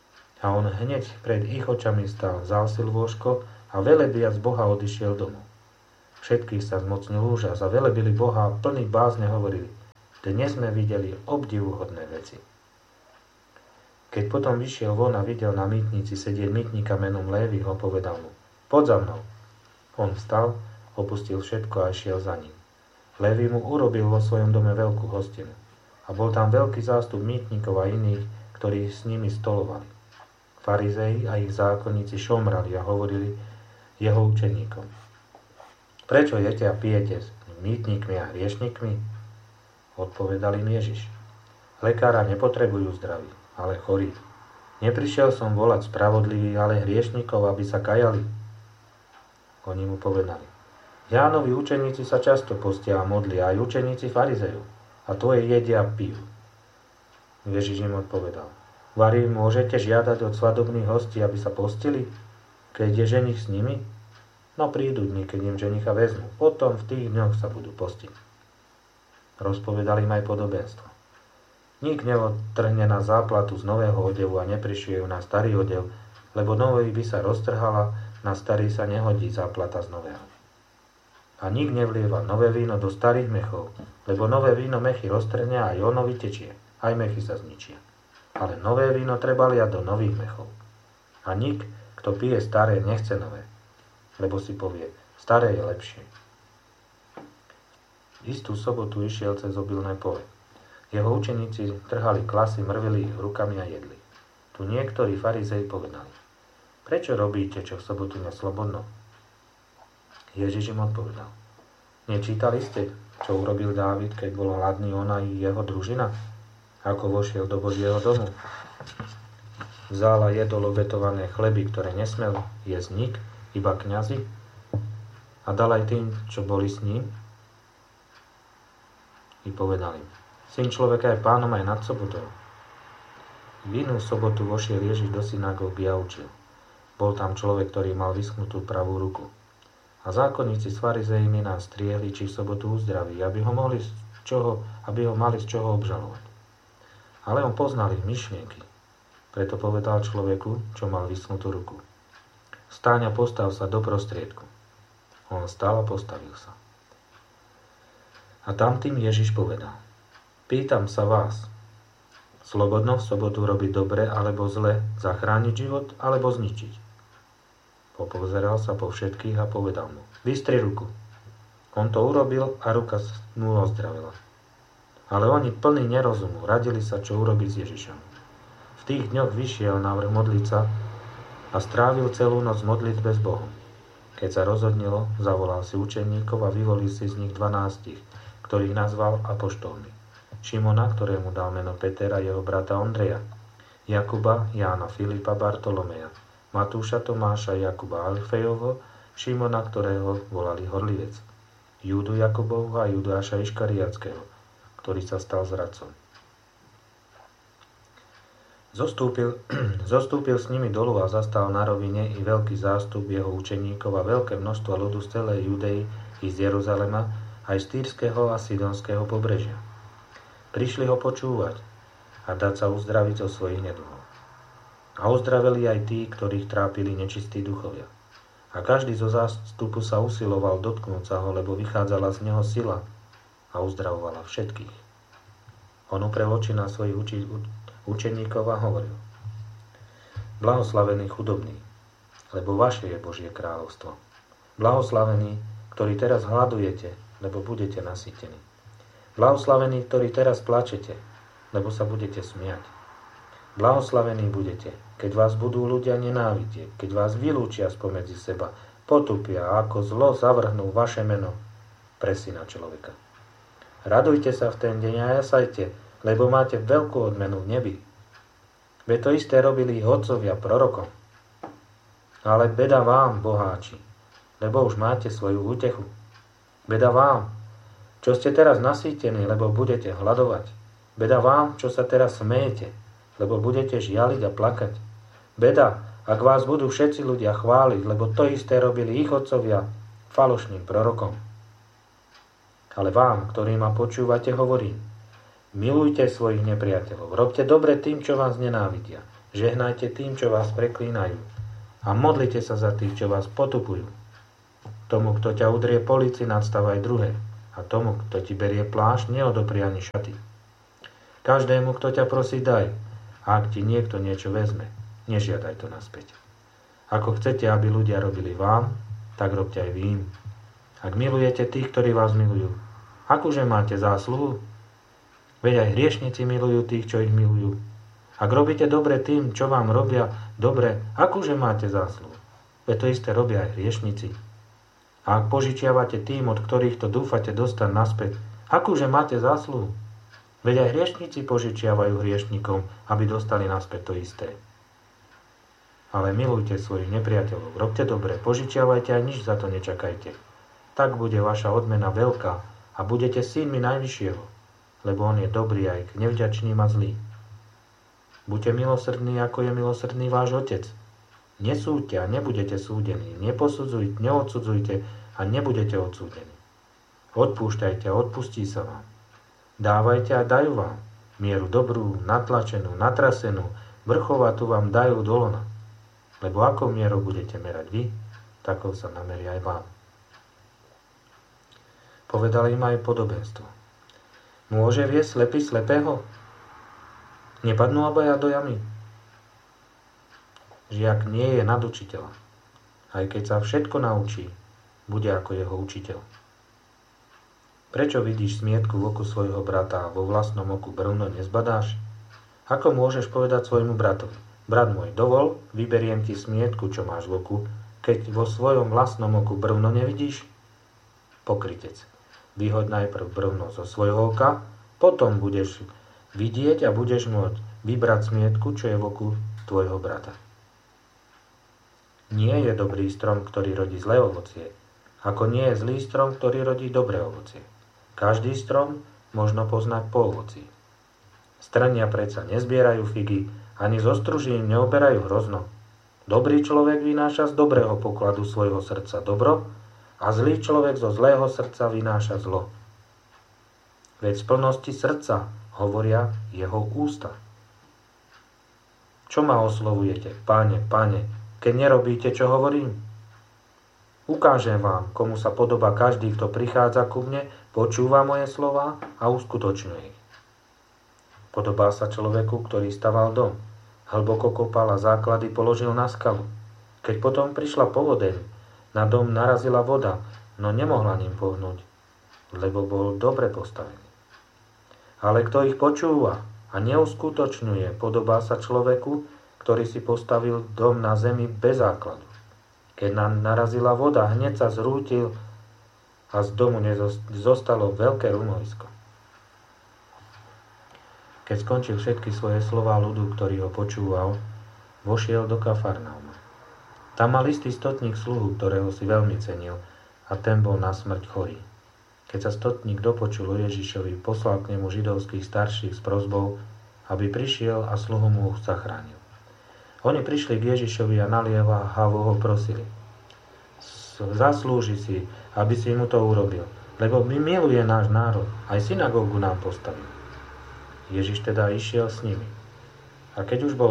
A on hneď pred ich očami stal, vzal si lôžko a velebiac Boha odišiel domov. Všetkých sa zmocnil úžas a velebili Boha a plný bázne hovorili: dnes sme videli obdivuhodné veci. Keď potom vyšiel von a videl na mýtnici sedieť mýtnika menom Léviho, povedal mu: poď za mnou. On vstal, opustil všetko a išiel za ním. Lévi mu urobil vo svojom dome veľkú hostinu. A bol tam veľký zástup mýtnikov a iných, ktorí s nimi stolovali. Farizei a ich zákonníci šomrali a hovorili jeho učeníkom: prečo jete a pijete s mýtnikmi a hriešnikmi? Odpovedal im Ježiš: lekára nepotrebujú zdraví, ale chorí. Neprišiel som volať spravodlivých, ale hriešnikov, aby sa kajali. Oni mu povedali: Jánovi učeníci sa často postia a modlia, aj učeníci farizejov, a tvoje jedia a pijú. Ježiš im odpovedal: Vari môžete žiadať od svadobných hostí, aby sa postili, keď je ženich s nimi? No prídu dni, keď im ženicha vezmu. Potom v tých dňoch sa budú postiť. Rozpovedali im aj podobenstvo. Nik neodtrhne na záplatu z nového odevu a neprišuje ju na starý odev, lebo nový by sa roztrhala, na starý sa nehodí záplata z nového. A nik nevlieva nové víno do starých mechov, lebo nové víno mechy roztrhne a aj ono vytečie, aj mechy sa zničia. Ale nové víno treba liať do nových mechov. A nik, kto pije staré, nechce nové, lebo si povie: staré je lepšie. Istú sobotu išiel cez obilné pole. Jeho učeníci trhali klasy, mrvili ich rukami a jedli. Tu niektorí farizei povedali: prečo robíte, čo v sobotu neslobodno? Ježiš im odpovedal: nečítali ste, čo urobil Dávid, keď bol hladný on a jeho družina? Ako vošiel do Božieho domu? Vzal a jedol obetované chleby, ktoré nesmel jesť nik, iba kňazi, a dal aj tým, čo boli s ním? I povedal im: Syn človeka je pánom aj nad sobotou. V inú sobotu vošiel Ježiš do synagógy a učil. Bol tam človek, ktorý mal vyschnutú pravú ruku. A zákonníci s farizejmi nás striehli, či v sobotu uzdraví, aby ho mali z čoho obžalovať. Ale on poznal ich myšlienky. Preto povedal človeku, čo mal vyschnutú ruku: Vstaň a postav sa do prostriedku. On vstal a postavil sa. A tam tým Ježiš povedal: Pýtam sa vás, slobodno v sobotu robiť dobre alebo zle, zachrániť život alebo zničiť? Popozeral sa po všetkých a povedal mu: Vystri ruku. On to urobil a ruka mu ozdravila. Ale oni plní nerozumu radili sa, čo urobiť s Ježišom. V tých dňoch vyšiel návrh modliť sa a strávil celú noc v modlitbe s Bohom. Keď sa rozhodnilo, zavolal si učeníkov a vyvolil si z nich 12, ktorých nazval apoštolmi. Šimona, ktorému dal meno Peter, a jeho brata Ondreja, Jakuba, Jána, Filipa, Bartolomeja, Matúša, Tomáša, Jakuba Alfejovo, Šimona, ktorého volali Horlivec, Júdu Jakubovho a Judáša Iškariatského, ktorý sa stal zradcom. Zostúpil s nimi dolu a zastal na rovine i veľký zástup jeho učeníkov a veľké množstvo ľudu z celej Judei i z Jeruzalema, aj z Týrskeho a Sidonského pobrežia. Prišli ho počúvať a dať sa uzdraviť zo svojich neduhov. A uzdraveli aj tí, ktorých trápili nečistí duchovia. A každý zo zástupu sa usiloval dotknúť sa ho, lebo vychádzala z neho sila a uzdravovala všetkých. On uprel oči na svojich učeníkov a hovoril: Blahoslavení chudobní, lebo vaše je Božie kráľovstvo. Blahoslavení, ktorí teraz hladujete, lebo budete nasýtení. Blahoslavení, ktorí teraz plačete, lebo sa budete smiať. Blahoslavení budete, keď vás budú ľudia nenávidieť, keď vás vylúčia spomedzi seba, potupia a ako zlo zavrhnú vaše meno pre Syna človeka. Radujte sa v ten deň a jasajte, lebo máte veľkú odmenu v nebi. Veď to isté robili ich otcovia prorokom. Ale beda vám, boháči, lebo už máte svoju útechu. Beda vám, čo ste teraz nasýtení, lebo budete hladovať. Beda vám, čo sa teraz smejete, lebo budete žialiť a plakať. Beda, ak vás budú všetci ľudia chváliť, lebo to isté robili ich otcovia falošným prorokom. Ale vám, ktorí ma počúvate, hovorím: milujte svojich nepriateľov, robte dobre tým, čo vás nenávidia. Žehnajte tým, čo vás preklínajú. A modlite sa za tých, čo vás potupujú. Tomu, kto ťa udrie po líci, nadstavaj druhé. A tomu, kto ti berie plášť, neodopri ani šaty. Každému, kto ťa prosí, daj. A ak ti niekto niečo vezme, nežiadaj to naspäť. Ako chcete, aby ľudia robili vám, tak robte aj vy im. Ak milujete tých, ktorí vás milujú, akože máte zásluhu? Veď aj hriešnici milujú tých, čo ich milujú. Ak robíte dobre tým, čo vám robia dobre, akože máte zásluhu? Veď to isté robia aj hriešnici. A ak požičiavate tým, od ktorých to dúfate dostať naspäť, akože máte zásluhu? Veď aj hriešnici požičiavajú hriešnikom, aby dostali naspäť to isté. Ale milujte svojich nepriateľov, robte dobre, požičiavajte a nič za to nečakajte. Tak bude vaša odmena veľká a budete synmi Najvyššieho, lebo on je dobrý aj k nevďačným a zlým. Buďte milosrdní, ako je milosrdný váš Otec. Nesúďte a nebudete súdení, neodsudzujte a nebudete odsúdení. Odpúšťajte a odpustí sa vám. Dávajte a dajú vám. Mieru dobrú, natlačenú, natrasenú, vrchovatú vám dajú do lona. Lebo akou mierou budete merať vy, takou sa nameria aj vám. Povedal im aj podobenstvo. Môže viesť slepý slepého? Nepadnú obaja do jamy? Žiak nie je nad učiteľa. Aj keď sa všetko naučí, bude ako jeho učiteľ. Prečo vidíš smietku v oku svojho brata a vo vlastnom oku brvno nezbadáš? Ako môžeš povedať svojmu bratovi: Brat môj, dovol, vyberiem ti smietku, čo máš v oku, keď vo svojom vlastnom oku brvno nevidíš? Pokrytec. Vyhoď najprv brvno zo svojho oka, potom budeš vidieť a budeš môcť vybrať smietku, čo je v oku tvojho brata. Nie je dobrý strom, ktorý rodí zlé ovocie, ako nie je zlý strom, ktorý rodí dobré ovocie. Každý strom možno poznať po ovoci. Strnia predsa nezbierajú figy, ani zo stružín neoberajú hrozno. Dobrý človek vynáša z dobrého pokladu svojho srdca dobro a zlý človek zo zlého srdca vynáša zlo. Veď z plnosti srdca hovoria jeho ústa. Čo ma oslovujete, Pane, Pane, keď nerobíte, čo hovorím? Ukážem vám, komu sa podobá každý, kto prichádza ku mne, počúva moje slová a uskutočňuje ich. Podobá sa človeku, ktorý staval dom, hlboko kopal a základy položil na skalu. Keď potom prišla povodeň, na dom narazila voda, no nemohla ním pohnúť, lebo bol dobre postavený. Ale kto ich počúva a neuskutočňuje, podobá sa človeku, ktorý si postavil dom na zemi bez základu. Keď nám narazila voda, hneď sa zrútil a z domu zostalo veľké rumovisko. Keď skončil všetky svoje slová ľudu, ktorý ho počúval, vošiel do Kafarnauma. Tam mal istý stotník sluhu, ktorého si veľmi cenil, a ten bol na smrť chorý. Keď sa stotník dopočul o Ježišovi, poslal k nemu židovských starších s prosbou, aby prišiel a sluhu mu zachránil. Oni prišli k Ježišovi a naliehavo ho prosili: Zaslúži si, aby si mu to urobil, lebo miluje náš národ, aj synagógu nám postavil. Ježiš teda išiel s nimi. A keď už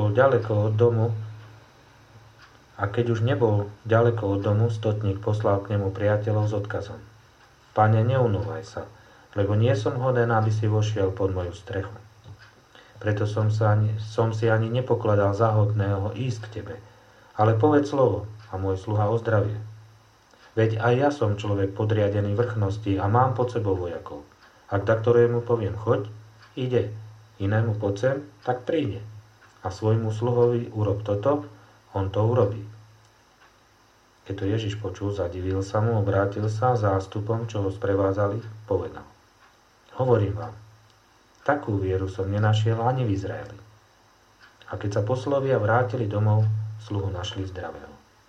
nebol ďaleko od domu, stotník poslal k nemu priateľov s odkazom: Pane, neunúvaj sa, lebo nie som hoden, aby si vošiel pod moju strechu. Preto som si ani nepokladal za hodného ísť k tebe. Ale povedz slovo a môj sluha ozdravie. Veď aj ja som človek podriadený vrchnosti a mám pod sebou vojakov. Ak ktorému poviem choď, ide. Inému poď sem, tak príde. A svojmu sluhovi urob toto, on to urobí. Keď to Ježiš počul, zadivil sa mu, obrátil sa zástupom, čo ho sprevádzali, povedal: Hovorím vám, takú vieru som nenašiel ani v Izraeli. A keď sa poslovia vrátili domov, sluhu našli zdravého.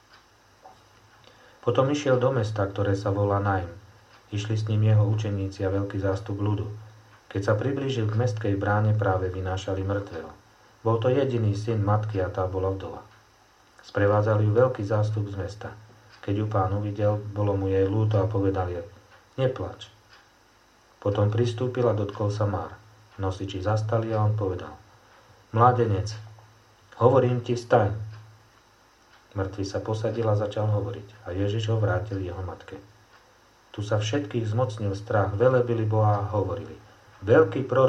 Potom išiel do mesta, ktoré sa volá Naim. Išli s ním jeho učeníci a veľký zástup ľudu. Keď sa priblížil k mestskej bráne, práve vynášali mŕtvého. Bol to jediný syn matky a tá bola vdova. Sprevádzali ju veľký zástup z mesta. Keď ju pán uvidel, bolo mu jej ľúto a povedal jej: Neplač. Potom pristúpil a dotkol sa Már. Nosiči zastali a on povedal: Mládenec, Hovorím ti, vstaň. Mŕtvy sa posadil a začal hovoriť. A Ježiš ho vrátil jeho matke. Tu sa všetkých zmocnil strach, velebili Boha a hovorili. Veľký prorok